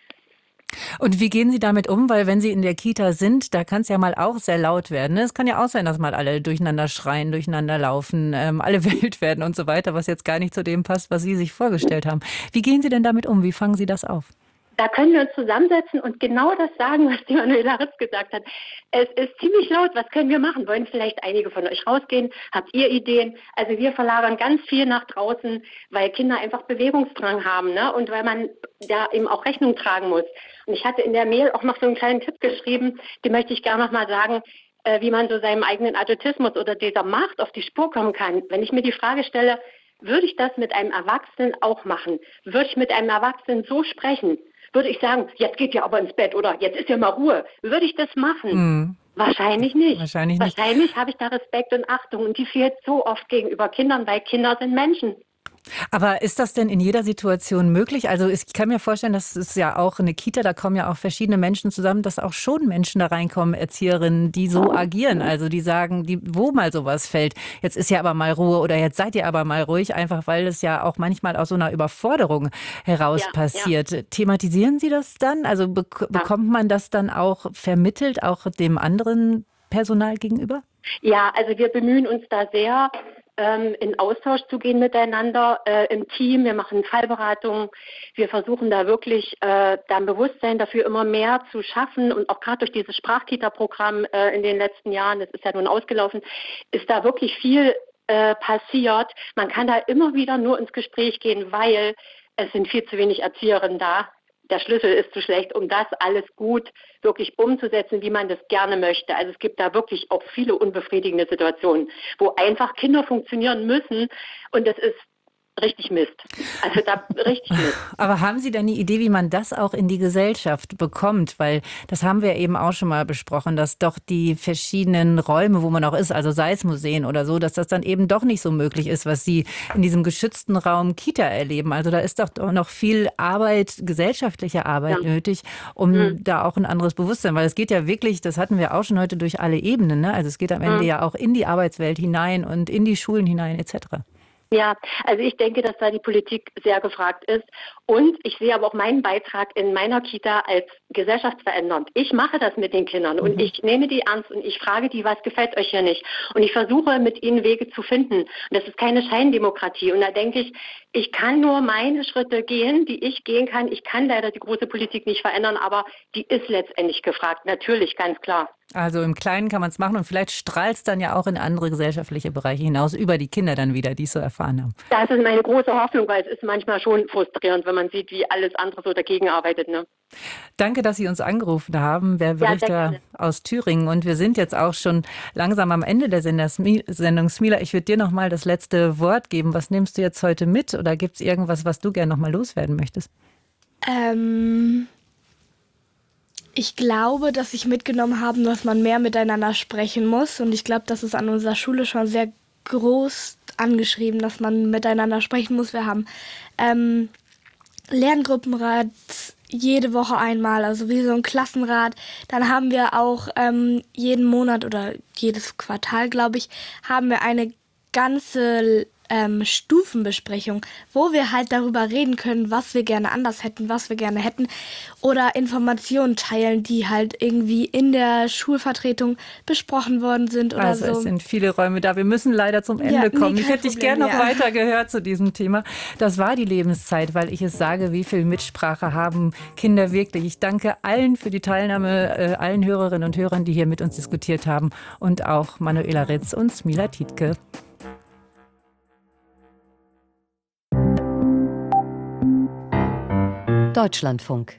Und wie gehen Sie damit um? Weil wenn Sie in der Kita sind, da kann es ja mal auch sehr laut werden. Es kann ja auch sein, dass mal alle durcheinander schreien, durcheinander laufen, ähm, alle wild werden und so weiter, was jetzt gar nicht zu dem passt, was Sie sich vorgestellt haben. Wie gehen Sie denn damit um? Wie fangen Sie das auf? Da können wir uns zusammensetzen und genau das sagen, was die Manuela Ritz gesagt hat. Es ist ziemlich laut, was können wir machen? Wollen vielleicht einige von euch rausgehen? Habt ihr Ideen? Also wir verlagern ganz viel nach draußen, weil Kinder einfach Bewegungsdrang haben, ne? Und weil man da eben auch Rechnung tragen muss. Und ich hatte in der Mail auch noch so einen kleinen Tipp geschrieben, den möchte ich gerne noch mal sagen, äh, wie man so seinem eigenen Adultismus oder dieser Macht auf die Spur kommen kann. Wenn ich mir die Frage stelle, würde ich das mit einem Erwachsenen auch machen? Würde ich mit einem Erwachsenen so sprechen? Würde ich sagen, jetzt geht ihr aber ins Bett oder jetzt ist ja mal Ruhe. Würde ich das machen? Mhm. Wahrscheinlich nicht. Wahrscheinlich nicht. Wahrscheinlich habe ich da Respekt und Achtung und die fehlt so oft gegenüber Kindern, weil Kinder sind Menschen. Aber ist das denn in jeder Situation möglich? Also ich kann mir vorstellen, das ist ja auch eine Kita, da kommen ja auch verschiedene Menschen zusammen, dass auch schon Menschen da reinkommen, Erzieherinnen, die so agieren, also die sagen, die, wo mal sowas fällt, jetzt ist ja aber mal Ruhe oder jetzt seid ihr aber mal ruhig, einfach weil es ja auch manchmal aus so einer Überforderung heraus ja, passiert. Ja. Thematisieren Sie das dann? Also be- ja. bekommt man das dann auch vermittelt, auch dem anderen Personal gegenüber? Ja, also wir bemühen uns da sehr, ähm, in Austausch zu gehen miteinander äh, im Team. Wir machen Fallberatungen. Wir versuchen da wirklich äh, da ein Bewusstsein dafür immer mehr zu schaffen. Und auch gerade durch dieses Sprachkita-Programm äh, in den letzten Jahren, das ist ja nun ausgelaufen, ist da wirklich viel äh, passiert. Man kann da immer wieder nur ins Gespräch gehen, weil es sind viel zu wenig Erzieherinnen da. Der Schlüssel ist zu schlecht, um das alles gut wirklich umzusetzen, wie man das gerne möchte. Also es gibt da wirklich auch viele unbefriedigende Situationen, wo einfach Kinder funktionieren müssen und das ist richtig Mist. Also da richtig Mist. Aber haben Sie denn eine Idee, wie man das auch in die Gesellschaft bekommt? Weil das haben wir eben auch schon mal besprochen, dass doch die verschiedenen Räume, wo man auch ist, also sei es Museen oder so, dass das dann eben doch nicht so möglich ist, was Sie in diesem geschützten Raum Kita erleben. Also da ist doch noch viel Arbeit, gesellschaftliche Arbeit ja. nötig, um mhm. da auch ein anderes Bewusstsein, weil es geht ja wirklich, das hatten wir auch schon heute, durch alle Ebenen, ne? Also es geht am Ende mhm. ja auch in die Arbeitswelt hinein und in die Schulen hinein et cetera. Ja, also ich denke, dass da die Politik sehr gefragt ist. Und ich sehe aber auch meinen Beitrag in meiner Kita als gesellschaftsverändernd. Ich mache das mit den Kindern und mhm. ich nehme die ernst und ich frage die, was gefällt euch hier nicht? Und ich versuche mit ihnen Wege zu finden. Und das ist keine Scheindemokratie. Und da denke ich, ich kann nur meine Schritte gehen, die ich gehen kann. Ich kann leider die große Politik nicht verändern, aber die ist letztendlich gefragt. Natürlich, ganz klar. Also im Kleinen kann man es machen und vielleicht strahlt es dann ja auch in andere gesellschaftliche Bereiche hinaus, über die Kinder dann wieder, die es so erfahren haben. Das ist meine große Hoffnung, weil es ist manchmal schon frustrierend, wenn man sieht, wie alles andere so dagegen arbeitet. Ne? Danke, dass Sie uns angerufen haben, Wer Richter ja, aus Thüringen. Und wir sind jetzt auch schon langsam am Ende der Sendung. Smila, ich würde dir noch mal das letzte Wort geben. Was nimmst du jetzt heute mit oder gibt es irgendwas, was du gerne noch mal loswerden möchtest? Ähm... Ich glaube, dass ich mitgenommen habe, dass man mehr miteinander sprechen muss. Und ich glaube, das ist an unserer Schule schon sehr groß angeschrieben, dass man miteinander sprechen muss. Wir haben ähm, Lerngruppenrat jede Woche einmal, also wie so ein Klassenrat. Dann haben wir auch ähm, jeden Monat oder jedes Quartal, glaube ich, haben wir eine ganze Ähm, Stufenbesprechung, wo wir halt darüber reden können, was wir gerne anders hätten, was wir gerne hätten oder Informationen teilen, die halt irgendwie in der Schulvertretung besprochen worden sind oder also so. Also es sind viele Räume da. Wir müssen leider zum Ende ja, kommen. Nee, ich hätte dich gerne noch ja. weiter gehört zu diesem Thema. Das war die Lebenszeit, weil ich es sage, wie viel Mitsprache haben Kinder wirklich. Ich danke allen für die Teilnahme, äh, allen Hörerinnen und Hörern, die hier mit uns diskutiert haben und auch Manuela Ritz und Smila Tietke. Deutschlandfunk.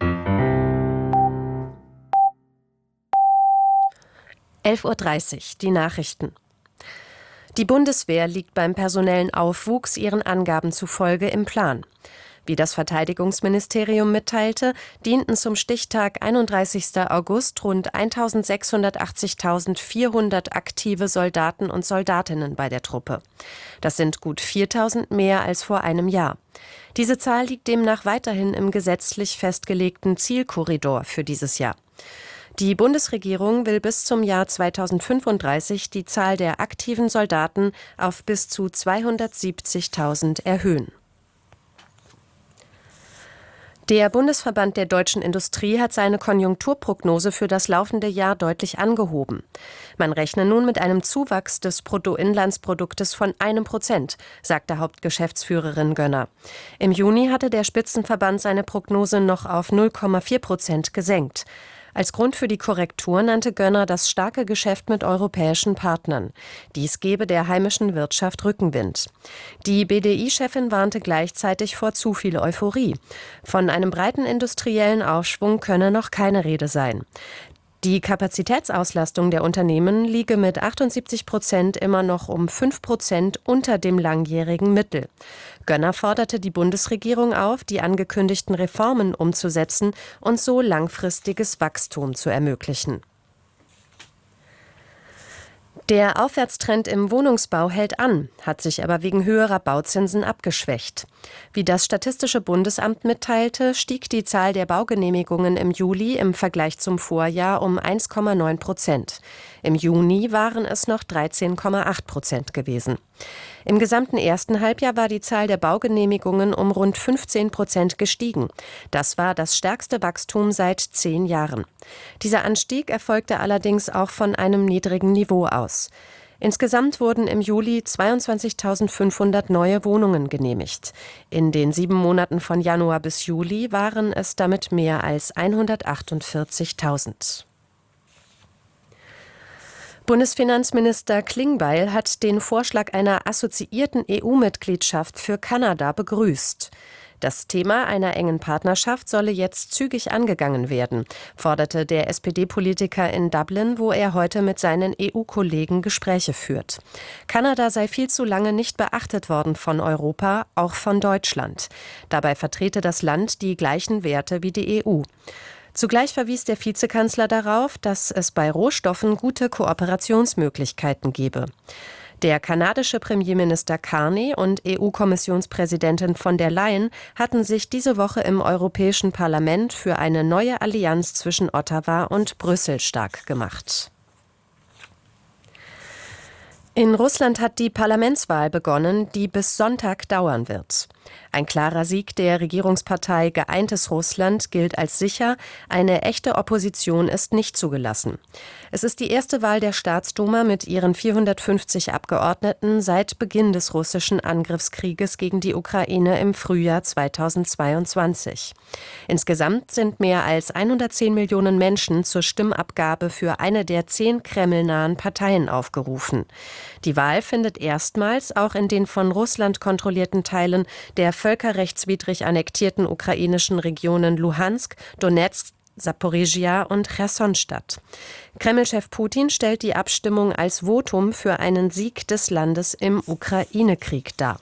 elf Uhr dreißig, die Nachrichten. Die Bundeswehr liegt beim personellen Aufwuchs ihren Angaben zufolge im Plan. Wie das Verteidigungsministerium mitteilte, dienten zum Stichtag einunddreißigsten August rund eintausendsechshundertachtzigtausendvierhundert aktive Soldaten und Soldatinnen bei der Truppe. Das sind gut viertausend mehr als vor einem Jahr. Diese Zahl liegt demnach weiterhin im gesetzlich festgelegten Zielkorridor für dieses Jahr. Die Bundesregierung will bis zum Jahr zweitausendfünfunddreißig die Zahl der aktiven Soldaten auf bis zu zweihundertsiebzigtausend erhöhen. Der Bundesverband der deutschen Industrie hat seine Konjunkturprognose für das laufende Jahr deutlich angehoben. Man rechne nun mit einem Zuwachs des Bruttoinlandsproduktes von einem Prozent, sagte Hauptgeschäftsführerin Gönner. Im Juni hatte der Spitzenverband seine Prognose noch auf null Komma vier Prozent gesenkt. Als Grund für die Korrektur nannte Gönner das starke Geschäft mit europäischen Partnern. Dies gebe der heimischen Wirtschaft Rückenwind. Die B D I-Chefin warnte gleichzeitig vor zu viel Euphorie. Von einem breiten industriellen Aufschwung könne noch keine Rede sein. Die Kapazitätsauslastung der Unternehmen liege mit achtundsiebzig Prozent immer noch um fünf Prozent unter dem langjährigen Mittel. Gönner forderte die Bundesregierung auf, die angekündigten Reformen umzusetzen und so langfristiges Wachstum zu ermöglichen. Der Aufwärtstrend im Wohnungsbau hält an, hat sich aber wegen höherer Bauzinsen abgeschwächt. Wie das Statistische Bundesamt mitteilte, stieg die Zahl der Baugenehmigungen im Juli im Vergleich zum Vorjahr um eins Komma neun Prozent. Im Juni waren es noch dreizehn Komma acht Prozent gewesen. Im gesamten ersten Halbjahr war die Zahl der Baugenehmigungen um rund fünfzehn Prozent gestiegen. Das war das stärkste Wachstum seit zehn Jahren. Dieser Anstieg erfolgte allerdings auch von einem niedrigen Niveau aus. Insgesamt wurden im Juli zweiundzwanzigtausendfünfhundert neue Wohnungen genehmigt. In den sieben Monaten von Januar bis Juli waren es damit mehr als hundertachtundvierzigtausend. Bundesfinanzminister Klingbeil hat den Vorschlag einer assoziierten E U-Mitgliedschaft für Kanada begrüßt. Das Thema einer engen Partnerschaft solle jetzt zügig angegangen werden, forderte der S P D-Politiker in Dublin, wo er heute mit seinen E U-Kollegen Gespräche führt. Kanada sei viel zu lange nicht beachtet worden von Europa, auch von Deutschland. Dabei vertrete das Land die gleichen Werte wie die E U. Zugleich verwies der Vizekanzler darauf, dass es bei Rohstoffen gute Kooperationsmöglichkeiten gebe. Der kanadische Premierminister Carney und E U-Kommissionspräsidentin von der Leyen hatten sich diese Woche im Europäischen Parlament für eine neue Allianz zwischen Ottawa und Brüssel stark gemacht. In Russland hat die Parlamentswahl begonnen, die bis Sonntag dauern wird. Ein klarer Sieg der Regierungspartei Geeintes Russland gilt als sicher, eine echte Opposition ist nicht zugelassen. Es ist die erste Wahl der Staatsduma mit ihren vierhundertfünfzig Abgeordneten seit Beginn des russischen Angriffskrieges gegen die Ukraine im Frühjahr zweitausendzweiundzwanzig. Insgesamt sind mehr als hundertzehn Millionen Menschen zur Stimmabgabe für eine der zehn kremlnahen Parteien aufgerufen. Die Wahl findet erstmals auch in den von Russland kontrollierten Teilen der völkerrechtswidrig annektierten ukrainischen Regionen Luhansk, Donetsk, Saporizhia und Cherson statt. Kreml-Chef Putin stellt die Abstimmung als Votum für einen Sieg des Landes im Ukraine-Krieg dar.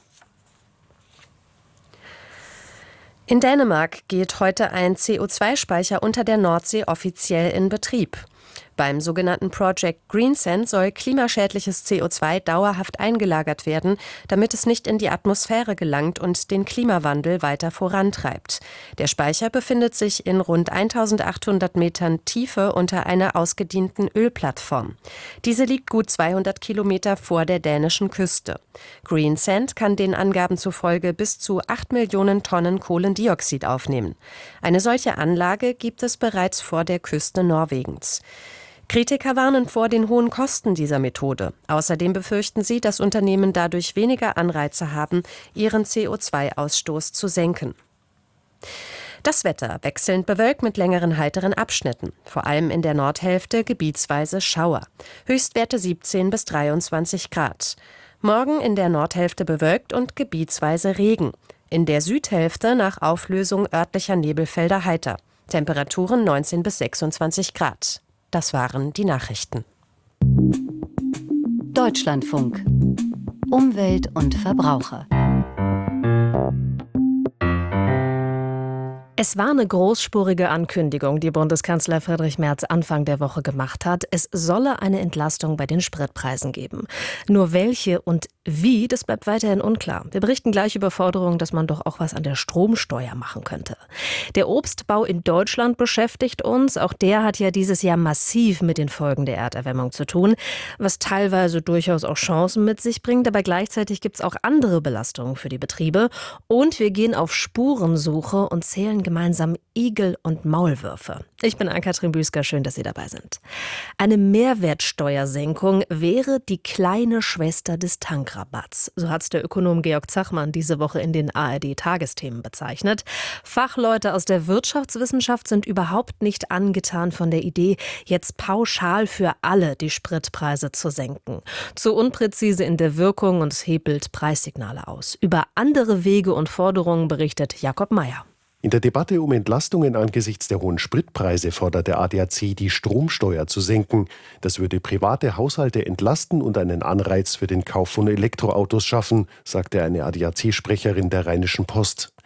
In Dänemark geht heute ein C O zwei Speicher unter der Nordsee offiziell in Betrieb. Beim sogenannten Project Greensand soll klimaschädliches C O zwei dauerhaft eingelagert werden, damit es nicht in die Atmosphäre gelangt und den Klimawandel weiter vorantreibt. Der Speicher befindet sich in rund eintausendachthundert Metern Tiefe unter einer ausgedienten Ölplattform. Diese liegt gut zweihundert Kilometer vor der dänischen Küste. Greensand kann den Angaben zufolge bis zu acht Millionen Tonnen Kohlendioxid aufnehmen. Eine solche Anlage gibt es bereits vor der Küste Norwegens. Kritiker warnen vor den hohen Kosten dieser Methode. Außerdem befürchten sie, dass Unternehmen dadurch weniger Anreize haben, ihren C O zwei Ausstoß zu senken. Das Wetter wechselnd bewölkt mit längeren heiteren Abschnitten. Vor allem in der Nordhälfte gebietsweise Schauer. Höchstwerte siebzehn bis dreiundzwanzig Grad. Morgen in der Nordhälfte bewölkt und gebietsweise Regen. In der Südhälfte nach Auflösung örtlicher Nebelfelder heiter. Temperaturen neunzehn bis sechsundzwanzig Grad. Das waren die Nachrichten. Deutschlandfunk. Umwelt und Verbraucher. Es war eine großspurige Ankündigung, die Bundeskanzler Friedrich Merz Anfang der Woche gemacht hat. Es solle eine Entlastung bei den Spritpreisen geben. Nur welche und wie, das bleibt weiterhin unklar. Wir berichten gleich über Forderungen, dass man doch auch was an der Stromsteuer machen könnte. Der Obstbau in Deutschland beschäftigt uns. Auch der hat ja dieses Jahr massiv mit den Folgen der Erderwärmung zu tun, was teilweise durchaus auch Chancen mit sich bringt. Aber gleichzeitig gibt es auch andere Belastungen für die Betriebe. Und wir gehen auf Spurensuche und zählen gemeinsam Igel und Maulwürfe. Ich bin Ann-Kathrin Büsker, schön, dass Sie dabei sind. Eine Mehrwertsteuersenkung wäre die kleine Schwester des Tankrabatts. So hat es der Ökonom Georg Zachmann diese Woche in den A R D-Tagesthemen bezeichnet. Fachleute aus der Wirtschaftswissenschaft sind überhaupt nicht angetan von der Idee, jetzt pauschal für alle die Spritpreise zu senken. Zu unpräzise in der Wirkung und hebelt Preissignale aus. Über andere Wege und Forderungen berichtet Jakob Mayer. In der Debatte um Entlastungen angesichts der hohen Spritpreise fordert der A D A C, die Stromsteuer zu senken. Das würde private Haushalte entlasten und einen Anreiz für den Kauf von Elektroautos schaffen, sagte eine A D A C-Sprecherin der Rheinischen Post.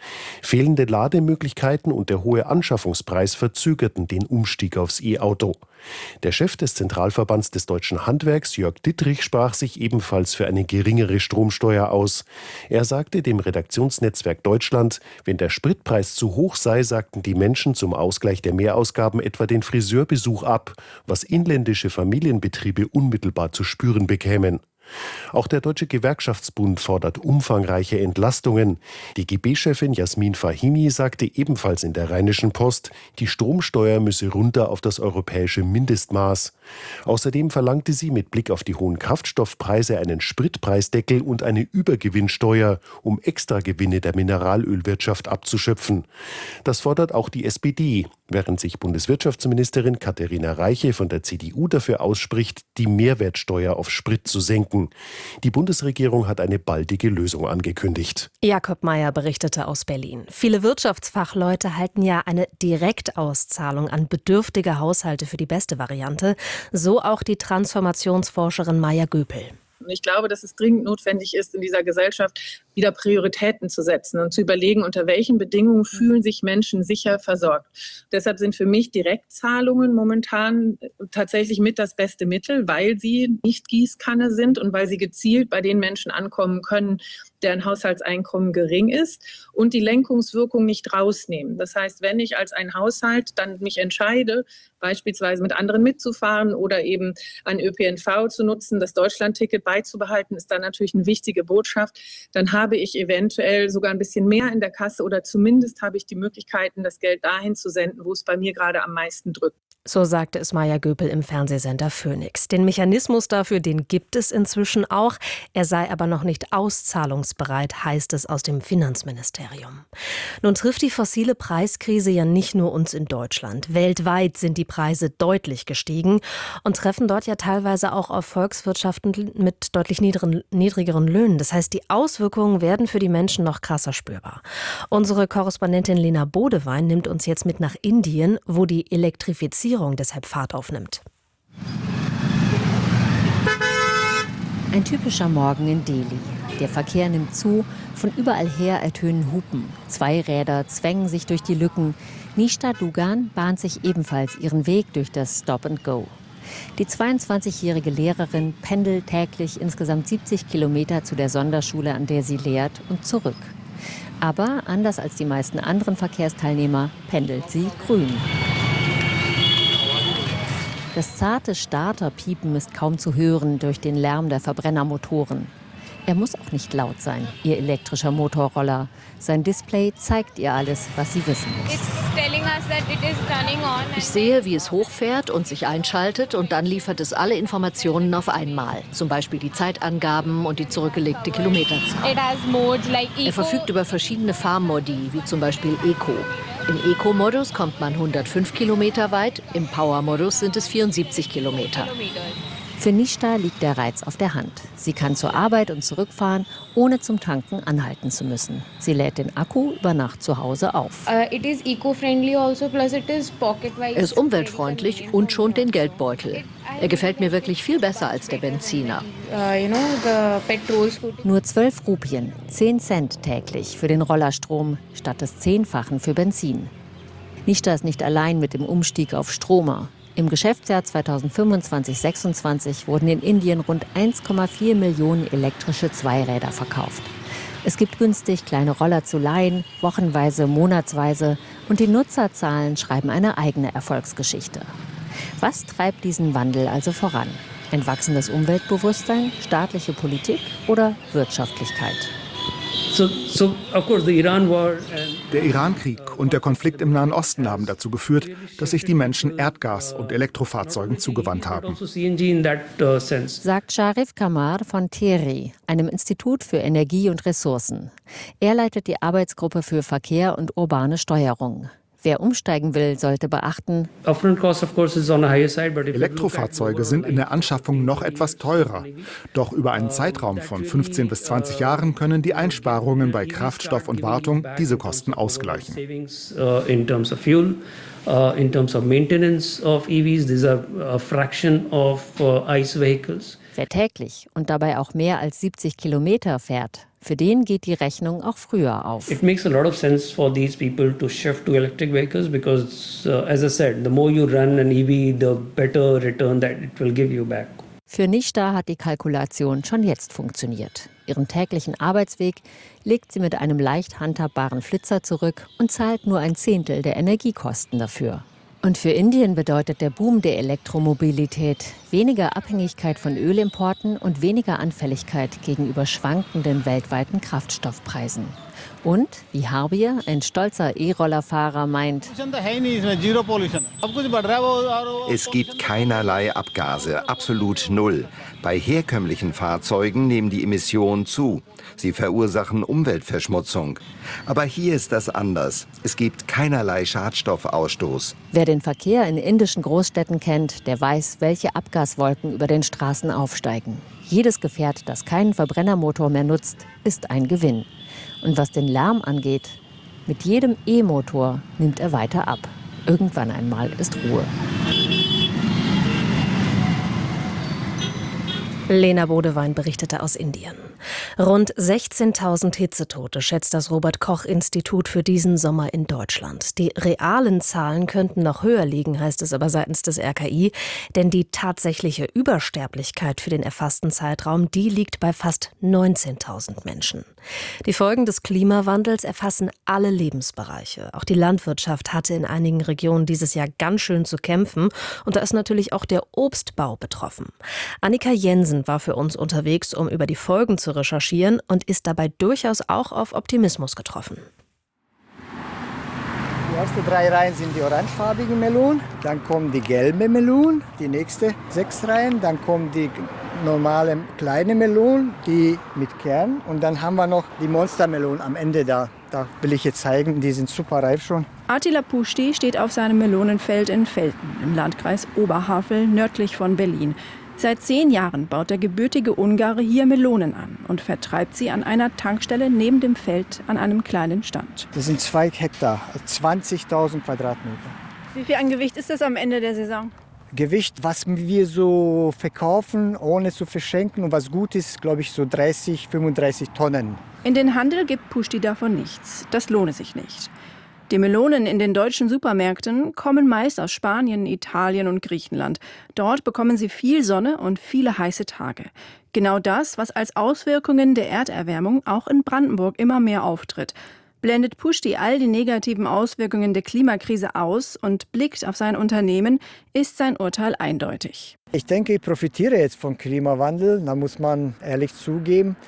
Fehlende Lademöglichkeiten und der hohe Anschaffungspreis verzögerten den Umstieg aufs E-Auto. Der Chef des Zentralverbands des deutschen Handwerks, Jörg Dittrich, sprach sich ebenfalls für eine geringere Stromsteuer aus. Er sagte dem Redaktionsnetzwerk Deutschland, wenn der Spritpreis zu hoch sei, sagten die Menschen zum Ausgleich der Mehrausgaben etwa den Friseurbesuch ab, was inländische Familienbetriebe unmittelbar zu spüren bekämen. Auch der Deutsche Gewerkschaftsbund fordert umfangreiche Entlastungen. Die G B-Chefin Jasmin Fahimi sagte ebenfalls in der Rheinischen Post, die Stromsteuer müsse runter auf das europäische Mindestmaß. Außerdem verlangte sie mit Blick auf die hohen Kraftstoffpreise einen Spritpreisdeckel und eine Übergewinnsteuer, um Extragewinne der Mineralölwirtschaft abzuschöpfen. Das fordert auch die S P D, während sich Bundeswirtschaftsministerin Katharina Reiche von der C D U dafür ausspricht, die Mehrwertsteuer auf Sprit zu senken. Die Bundesregierung hat eine baldige Lösung angekündigt. Jakob Mayer berichtete aus Berlin. Viele Wirtschaftsfachleute halten ja eine Direktauszahlung an bedürftige Haushalte für die beste Variante. So auch die Transformationsforscherin Maja Göpel. Ich glaube, dass es dringend notwendig ist, in dieser Gesellschaft wieder Prioritäten zu setzen und zu überlegen, unter welchen Bedingungen fühlen sich Menschen sicher versorgt. Deshalb sind für mich Direktzahlungen momentan tatsächlich mit das beste Mittel, weil sie nicht Gießkanne sind und weil sie gezielt bei den Menschen ankommen können, deren Haushaltseinkommen gering ist und die Lenkungswirkung nicht rausnehmen. Das heißt, wenn ich als ein Haushalt dann mich entscheide, beispielsweise mit anderen mitzufahren oder eben ein Ö P N V zu nutzen, das Deutschlandticket beizubehalten, ist dann natürlich eine wichtige Botschaft. Dann habe ich eventuell sogar ein bisschen mehr in der Kasse oder zumindest habe ich die Möglichkeiten, das Geld dahin zu senden, wo es bei mir gerade am meisten drückt. So sagte es Maja Göpel im Fernsehsender Phoenix. Den Mechanismus dafür, den gibt es inzwischen auch. Er sei aber noch nicht auszahlungsbereit, heißt es aus dem Finanzministerium. Nun trifft die fossile Preiskrise ja nicht nur uns in Deutschland. Weltweit sind die Preise deutlich gestiegen und treffen dort ja teilweise auch auf Volkswirtschaften mit deutlich niedrigen, niedrigeren Löhnen. Das heißt, die Auswirkungen werden für die Menschen noch krasser spürbar. Unsere Korrespondentin Lena Bodewein nimmt uns jetzt mit nach Indien, wo die Elektrifizierung deshalb Fahrt aufnimmt. Ein typischer Morgen in Delhi. Der Verkehr nimmt zu, von überall her ertönen Hupen. Zwei Räder zwängen sich durch die Lücken. Nishta Dugan bahnt sich ebenfalls ihren Weg durch das Stop and Go. Die zweiundzwanzigjährige Lehrerin pendelt täglich insgesamt siebzig Kilometer zu der Sonderschule, an der sie lehrt, und zurück. Aber anders als die meisten anderen Verkehrsteilnehmer pendelt sie grün. Das zarte Starterpiepen ist kaum zu hören durch den Lärm der Verbrennermotoren. Er muss auch nicht laut sein, ihr elektrischer Motorroller. Sein Display zeigt ihr alles, was sie wissen muss. Ich sehe, wie es hochfährt und sich einschaltet und dann liefert es alle Informationen auf einmal. Zum Beispiel die Zeitangaben und die zurückgelegte Kilometerzahl. Er verfügt über verschiedene Fahrmodi, wie zum Beispiel Eco. Im Eco-Modus kommt man hundertfünf Kilometer weit, im Power-Modus sind es vierundsiebzig Kilometer. Für Nishta liegt der Reiz auf der Hand. Sie kann zur Arbeit und zurückfahren, ohne zum Tanken anhalten zu müssen. Sie lädt den Akku über Nacht zu Hause auf. Er ist umweltfreundlich und schont den Geldbeutel. Er gefällt mir wirklich viel besser als der Benziner. Nur zwölf Rupien, zehn Cent täglich für den Rollerstrom, statt des Zehnfachen für Benzin. Nishta ist nicht allein mit dem Umstieg auf Stromer. Im Geschäftsjahr zweitausendfünfundzwanzig sechsundzwanzig wurden in Indien rund eins Komma vier Millionen elektrische Zweiräder verkauft. Es gibt günstig kleine Roller zu leihen, wochenweise, monatsweise, und die Nutzerzahlen schreiben eine eigene Erfolgsgeschichte. Was treibt diesen Wandel also voran? Ein wachsendes Umweltbewusstsein, staatliche Politik oder Wirtschaftlichkeit? Der Iran-Krieg und der Konflikt im Nahen Osten haben dazu geführt, dass sich die Menschen Erdgas- und Elektrofahrzeugen zugewandt haben. Sagt Sharif Kamar von TERI, einem Institut für Energie und Ressourcen. Er leitet die Arbeitsgruppe für Verkehr und urbane Steuerung. Wer umsteigen will, sollte beachten: Elektrofahrzeuge sind in der Anschaffung noch etwas teurer. Doch über einen Zeitraum von fünfzehn bis zwanzig Jahren können die Einsparungen bei Kraftstoff und Wartung diese Kosten ausgleichen. In terms of fuel, uh, in terms of maintenance of E Vs, these are a fraction of uh, ICE vehicles. Wer täglich und dabei auch mehr als siebzig Kilometer fährt, für den geht die Rechnung auch früher auf. It makes a lot of sense for these people to shift to electric vehicles because, uh, as I said, the more you run an E V, the better return that it will give you back. Für Nishta hat die Kalkulation schon jetzt funktioniert. Ihren täglichen Arbeitsweg legt sie mit einem leicht handhabbaren Flitzer zurück und zahlt nur ein Zehntel der Energiekosten dafür. Und für Indien bedeutet der Boom der Elektromobilität weniger Abhängigkeit von Ölimporten und weniger Anfälligkeit gegenüber schwankenden weltweiten Kraftstoffpreisen. Und, wie Harbier, ein stolzer E-Rollerfahrer, meint: Es gibt keinerlei Abgase, absolut null. Bei herkömmlichen Fahrzeugen nehmen die Emissionen zu. Sie verursachen Umweltverschmutzung. Aber hier ist das anders. Es gibt keinerlei Schadstoffausstoß. Wer den Verkehr in indischen Großstädten kennt, der weiß, welche Abgaswolken über den Straßen aufsteigen. Jedes Gefährt, das keinen Verbrennermotor mehr nutzt, ist ein Gewinn. Und was den Lärm angeht, mit jedem E-Motor nimmt er weiter ab. Irgendwann einmal ist Ruhe. Lena Bodewein berichtete aus Indien. Rund sechzehntausend Hitzetote schätzt das Robert-Koch-Institut für diesen Sommer in Deutschland. Die realen Zahlen könnten noch höher liegen, heißt es aber seitens des R K I. Denn die tatsächliche Übersterblichkeit für den erfassten Zeitraum, die liegt bei fast neunzehntausend Menschen. Die Folgen des Klimawandels erfassen alle Lebensbereiche. Auch die Landwirtschaft hatte in einigen Regionen dieses Jahr ganz schön zu kämpfen. Und da ist natürlich auch der Obstbau betroffen. Annika Jensen war für uns unterwegs, um über die Folgen zu recherchieren und ist dabei durchaus auch auf Optimismus getroffen. Die ersten drei Reihen sind die orangefarbigen Melonen, dann kommen die gelben Melonen, die nächsten sechs Reihen, dann kommen die normalen kleinen Melonen, die mit Kern, und dann haben wir noch die Monstermelonen am Ende da. Da will ich jetzt zeigen, die sind super reif schon. Attila Puschti steht auf seinem Melonenfeld in Velten im Landkreis Oberhavel nördlich von Berlin. Seit zehn Jahren baut der gebürtige Ungare hier Melonen an und vertreibt sie an einer Tankstelle neben dem Feld an einem kleinen Stand. Das sind zwei Hektar, zwanzigtausend Quadratmeter. Wie viel an Gewicht ist das am Ende der Saison? Gewicht, was wir so verkaufen, ohne zu verschenken und was gut ist, glaube ich, so dreißig, fünfunddreißig Tonnen. In den Handel gibt Puschti davon nichts. Das lohne sich nicht. Die Melonen in den deutschen Supermärkten kommen meist aus Spanien, Italien und Griechenland. Dort bekommen sie viel Sonne und viele heiße Tage. Genau das, was als Auswirkungen der Erderwärmung auch in Brandenburg immer mehr auftritt. Blendet Puschti all die negativen Auswirkungen der Klimakrise aus und blickt auf sein Unternehmen, ist sein Urteil eindeutig. Ich denke, ich profitiere jetzt vom Klimawandel, da muss man ehrlich zugeben.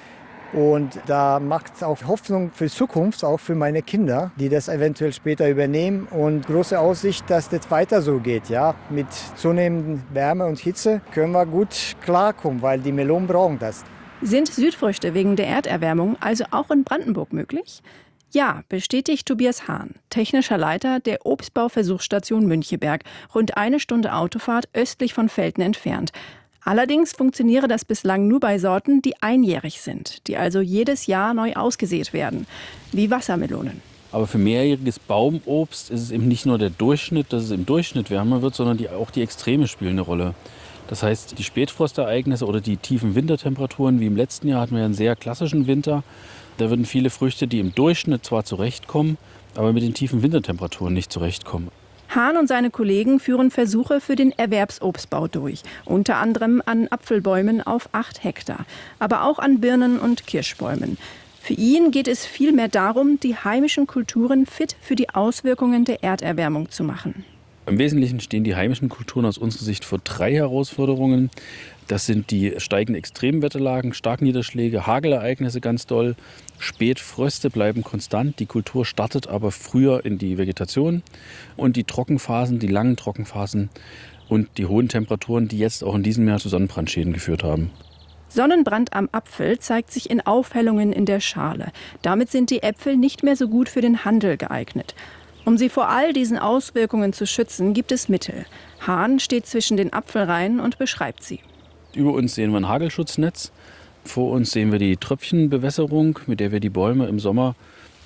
Und da macht es auch Hoffnung für die Zukunft, auch für meine Kinder, die das eventuell später übernehmen. Und große Aussicht, dass das weiter so geht. Ja? Mit zunehmender Wärme und Hitze können wir gut klarkommen, weil die Melonen brauchen das. Sind Südfrüchte wegen der Erderwärmung also auch in Brandenburg möglich? Ja, bestätigt Tobias Hahn, technischer Leiter der Obstbauversuchsstation Müncheberg, rund eine Stunde Autofahrt östlich von Velten entfernt. Allerdings funktioniere das bislang nur bei Sorten, die einjährig sind, die also jedes Jahr neu ausgesät werden, wie Wassermelonen. Aber für mehrjähriges Baumobst ist es eben nicht nur der Durchschnitt, dass es im Durchschnitt wärmer wird, sondern die, auch die Extreme spielen eine Rolle. Das heißt, die Spätfrostereignisse oder die tiefen Wintertemperaturen, wie im letzten Jahr hatten wir einen sehr klassischen Winter. Da würden viele Früchte, die im Durchschnitt zwar zurechtkommen, aber mit den tiefen Wintertemperaturen nicht zurechtkommen. Hahn und seine Kollegen führen Versuche für den Erwerbsobstbau durch, unter anderem an Apfelbäumen auf acht Hektar, aber auch an Birnen- und Kirschbäumen. Für ihn geht es vielmehr darum, die heimischen Kulturen fit für die Auswirkungen der Erderwärmung zu machen. Im Wesentlichen stehen die heimischen Kulturen aus unserer Sicht vor drei Herausforderungen. Das sind die steigenden Extremwetterlagen, Starkniederschläge, Hagelereignisse ganz doll. Spätfröste bleiben konstant, die Kultur startet aber früher in die Vegetation. Und die Trockenphasen, die langen Trockenphasen und die hohen Temperaturen, die jetzt auch in diesem Jahr zu Sonnenbrandschäden geführt haben. Sonnenbrand am Apfel zeigt sich in Aufhellungen in der Schale. Damit sind die Äpfel nicht mehr so gut für den Handel geeignet. Um sie vor all diesen Auswirkungen zu schützen, gibt es Mittel. Hahn steht zwischen den Apfelreihen und beschreibt sie. Über uns sehen wir ein Hagelschutznetz. Vor uns sehen wir die Tröpfchenbewässerung, mit der wir die Bäume im Sommer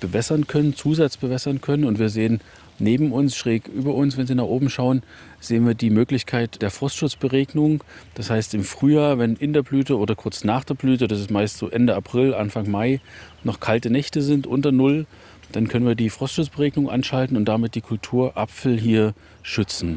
bewässern können, zusatzbewässern können. Und wir sehen neben uns, schräg über uns, wenn Sie nach oben schauen, sehen wir die Möglichkeit der Frostschutzberegnung. Das heißt im Frühjahr, wenn in der Blüte oder kurz nach der Blüte, das ist meist so Ende April, Anfang Mai, noch kalte Nächte sind unter Null, dann können wir die Frostschutzberegnung anschalten und damit die Kultur Apfel hier schützen.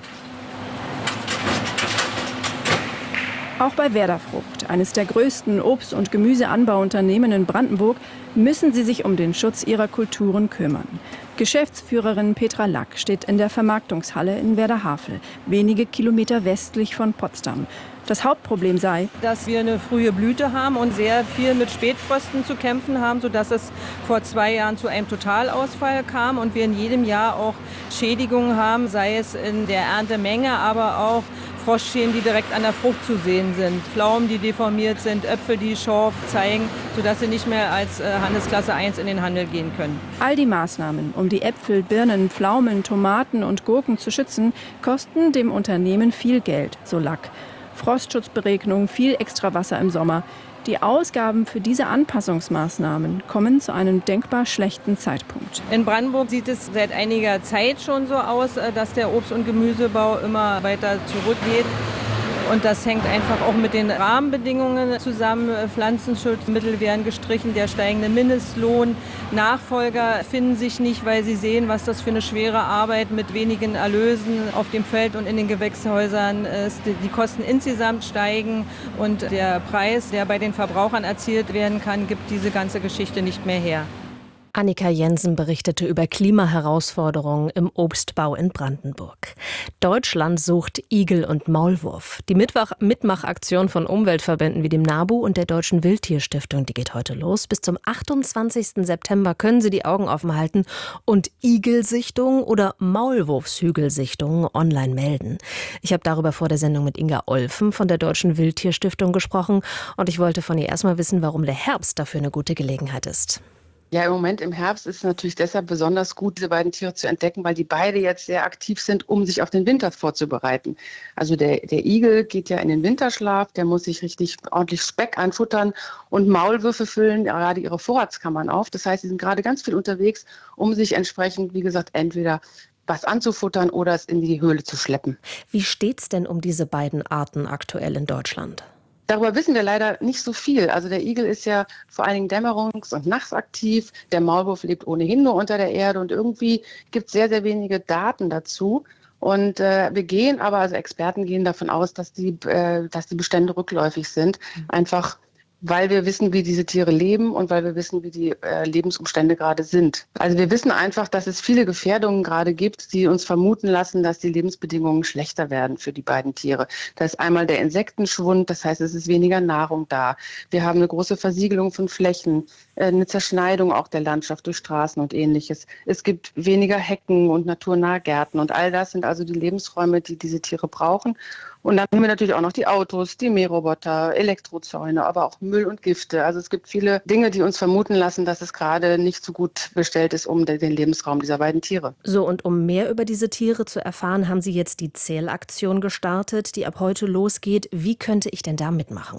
Auch bei Werderfrucht, eines der größten Obst- und Gemüseanbauunternehmen in Brandenburg, müssen sie sich um den Schutz ihrer Kulturen kümmern. Geschäftsführerin Petra Lack steht in der Vermarktungshalle in Werderhavel, wenige Kilometer westlich von Potsdam. Das Hauptproblem sei, dass wir eine frühe Blüte haben und sehr viel mit Spätfrösten zu kämpfen haben, sodass es vor zwei Jahren zu einem Totalausfall kam und wir in jedem Jahr auch Schädigungen haben, sei es in der Erntemenge, aber auch Frostschäden, die direkt an der Frucht zu sehen sind, Pflaumen, die deformiert sind, Äpfel, die Schorf zeigen, sodass sie nicht mehr als äh, Handelsklasse eins in den Handel gehen können. All die Maßnahmen, um die Äpfel, Birnen, Pflaumen, Tomaten und Gurken zu schützen, kosten dem Unternehmen viel Geld, so Lack. Frostschutzberegnung, viel Extrawasser im Sommer. Die Ausgaben für diese Anpassungsmaßnahmen kommen zu einem denkbar schlechten Zeitpunkt. In Brandenburg sieht es seit einiger Zeit schon so aus, dass der Obst- und Gemüsebau immer weiter zurückgeht. Und das hängt einfach auch mit den Rahmenbedingungen zusammen. Pflanzenschutzmittel werden gestrichen, der steigende Mindestlohn. Nachfolger finden sich nicht, weil sie sehen, was das für eine schwere Arbeit mit wenigen Erlösen auf dem Feld und in den Gewächshäusern ist. Die Kosten insgesamt steigen und der Preis, der bei den Verbrauchern erzielt werden kann, gibt diese ganze Geschichte nicht mehr her. Annika Jensen berichtete über Klimaherausforderungen im Obstbau in Brandenburg. Deutschland sucht Igel und Maulwurf. Die Mitmach- Mitmachaktion von Umweltverbänden wie dem NABU und der Deutschen Wildtierstiftung, die geht heute los. Bis zum achtundzwanzigsten September können Sie die Augen offen halten und Igelsichtungen oder Maulwurfshügelsichtungen online melden. Ich habe darüber vor der Sendung mit Inga Olfen von der Deutschen Wildtierstiftung gesprochen und ich wollte von ihr erstmal wissen, warum der Herbst dafür eine gute Gelegenheit ist. Ja, im Moment im Herbst ist es natürlich deshalb besonders gut, diese beiden Tiere zu entdecken, weil die beide jetzt sehr aktiv sind, um sich auf den Winter vorzubereiten. Also der, der Igel geht ja in den Winterschlaf, der muss sich richtig ordentlich Speck anfuttern und Maulwürfe füllen gerade ihre Vorratskammern auf. Das heißt, sie sind gerade ganz viel unterwegs, um sich entsprechend, wie gesagt, entweder was anzufuttern oder es in die Höhle zu schleppen. Wie steht's denn um diese beiden Arten aktuell in Deutschland? Darüber wissen wir leider nicht so viel. Also der Igel ist ja vor allen Dingen dämmerungs- und nachts aktiv. Der Maulwurf lebt ohnehin nur unter der Erde und irgendwie gibt es sehr, sehr wenige Daten dazu. Und äh, wir gehen aber, also Experten gehen davon aus, dass die, äh, dass die Bestände rückläufig sind. Einfach weil wir wissen, wie diese Tiere leben und weil wir wissen, wie die äh, Lebensumstände gerade sind. Also wir wissen einfach, dass es viele Gefährdungen gerade gibt, die uns vermuten lassen, dass die Lebensbedingungen schlechter werden für die beiden Tiere. Da ist einmal der Insektenschwund, das heißt, es ist weniger Nahrung da. Wir haben eine große Versiegelung von Flächen, äh, eine Zerschneidung auch der Landschaft durch Straßen und Ähnliches. Es gibt weniger Hecken und naturnahe Gärten und all das sind also die Lebensräume, die diese Tiere brauchen. Und dann haben wir natürlich auch noch die Autos, die Mähroboter, Elektrozäune, aber auch Müll und Gifte. Also es gibt viele Dinge, die uns vermuten lassen, dass es gerade nicht so gut bestellt ist um den Lebensraum dieser beiden Tiere. So, und um mehr über diese Tiere zu erfahren, haben Sie jetzt die Zählaktion gestartet, die ab heute losgeht. Wie könnte ich denn da mitmachen?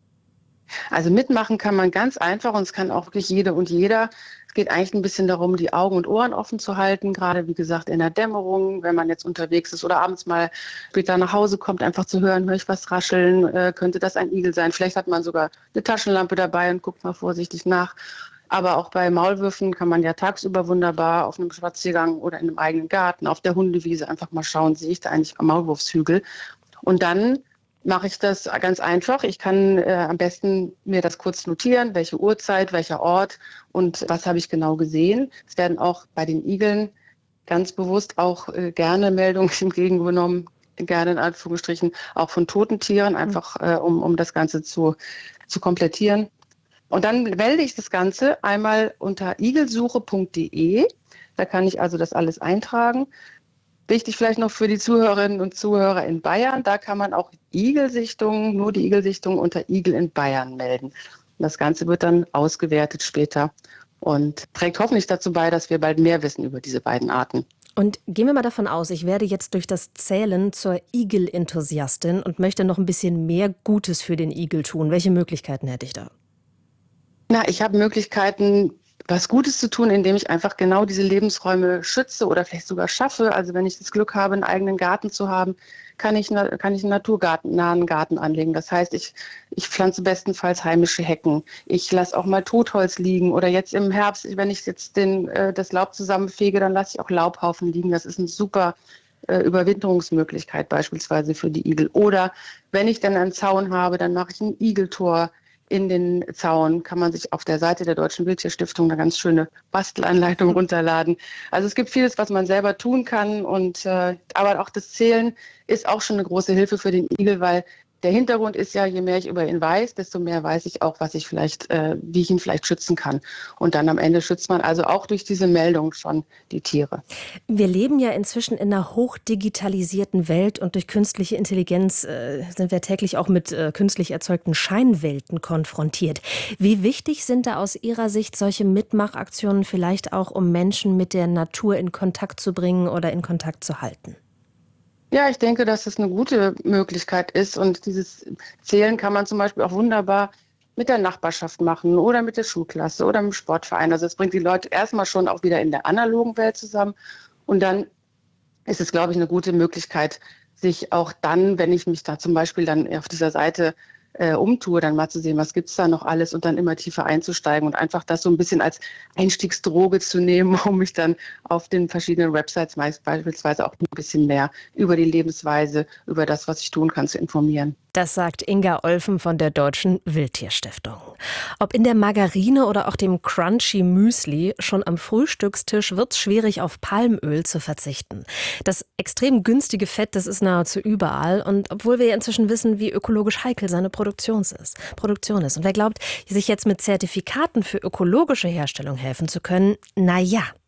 Also mitmachen kann man ganz einfach und es kann auch wirklich jede und jeder. Es geht eigentlich ein bisschen darum, die Augen und Ohren offen zu halten, gerade wie gesagt in der Dämmerung, wenn man jetzt unterwegs ist oder abends mal später nach Hause kommt, einfach zu hören, höre ich was rascheln, äh, könnte das ein Igel sein. Vielleicht hat man sogar eine Taschenlampe dabei und guckt mal vorsichtig nach. Aber auch bei Maulwürfen kann man ja tagsüber wunderbar auf einem Spaziergang oder in einem eigenen Garten, auf der Hundewiese einfach mal schauen, sehe ich da eigentlich am Maulwurfshügel. Und dann mache ich das ganz einfach. Ich kann äh, am besten mir das kurz notieren, welche Uhrzeit, welcher Ort und was habe ich genau gesehen. Es werden auch bei den Igeln ganz bewusst auch äh, gerne Meldungen entgegengenommen, gerne in Anführungsstrichen, auch von toten Tieren, einfach äh, um, um das Ganze zu, zu komplettieren. Und dann melde ich das Ganze einmal unter igelsuche punkt de. Da kann ich also das alles eintragen. Wichtig vielleicht noch für die Zuhörerinnen und Zuhörer in Bayern, da kann man auch Igelsichtungen, nur die Igelsichtungen unter Igel in Bayern melden. Und das Ganze wird dann ausgewertet später und trägt hoffentlich dazu bei, dass wir bald mehr wissen über diese beiden Arten. Und gehen wir mal davon aus, ich werde jetzt durch das Zählen zur Igel-Enthusiastin und möchte noch ein bisschen mehr Gutes für den Igel tun. Welche Möglichkeiten hätte ich da? Na, ich habe Möglichkeiten, was Gutes zu tun, indem ich einfach genau diese Lebensräume schütze oder vielleicht sogar schaffe. Also wenn ich das Glück habe, einen eigenen Garten zu haben, kann ich, kann ich einen naturnahen Garten anlegen. Das heißt, ich, ich pflanze bestenfalls heimische Hecken. Ich lasse auch mal Totholz liegen. Oder jetzt im Herbst, wenn ich jetzt den, das Laub zusammenfege, dann lasse ich auch Laubhaufen liegen. Das ist eine super äh, Überwinterungsmöglichkeit beispielsweise für die Igel. Oder wenn ich dann einen Zaun habe, dann mache ich ein Igeltor in den Zaun. Kann man sich auf der Seite der Deutschen Wildtierstiftung eine ganz schöne Bastelanleitung runterladen. Also es gibt vieles, was man selber tun kann. Und, äh, aber auch das Zählen ist auch schon eine große Hilfe für den Igel, weil der Hintergrund ist ja, je mehr ich über ihn weiß, desto mehr weiß ich auch, was ich vielleicht, äh, wie ich ihn vielleicht schützen kann. Und dann am Ende schützt man also auch durch diese Meldung schon die Tiere. Wir leben ja inzwischen in einer hochdigitalisierten Welt und durch künstliche Intelligenz äh, sind wir täglich auch mit äh, künstlich erzeugten Scheinwelten konfrontiert. Wie wichtig sind da aus Ihrer Sicht solche Mitmachaktionen vielleicht auch, um Menschen mit der Natur in Kontakt zu bringen oder in Kontakt zu halten? Ja, ich denke, dass es eine gute Möglichkeit ist. Und dieses Zählen kann man zum Beispiel auch wunderbar mit der Nachbarschaft machen oder mit der Schulklasse oder mit dem Sportverein. Also es bringt die Leute erstmal schon auch wieder in der analogen Welt zusammen. Und dann ist es, glaube ich, eine gute Möglichkeit, sich auch dann, wenn ich mich da zum Beispiel dann auf dieser Seite äh, umtue, dann mal zu sehen, was gibt's da noch alles und dann immer tiefer einzusteigen und einfach das so ein bisschen als Einstiegsdroge zu nehmen, um mich dann auf den verschiedenen Websites meist beispielsweise auch ein bisschen mehr über die Lebensweise, über das, was ich tun kann, zu informieren. Das sagt Inga Olfen von der Deutschen Wildtierstiftung. Ob in der Margarine oder auch dem Crunchy Müsli, schon am Frühstückstisch wird's schwierig, auf Palmöl zu verzichten. Das extrem günstige Fett, das ist nahezu überall. Und obwohl wir inzwischen wissen, wie ökologisch heikel seine Produktion ist. Produktion ist. Und wer glaubt, sich jetzt mit Zertifikaten für ökologische Herstellung helfen zu können, na ja.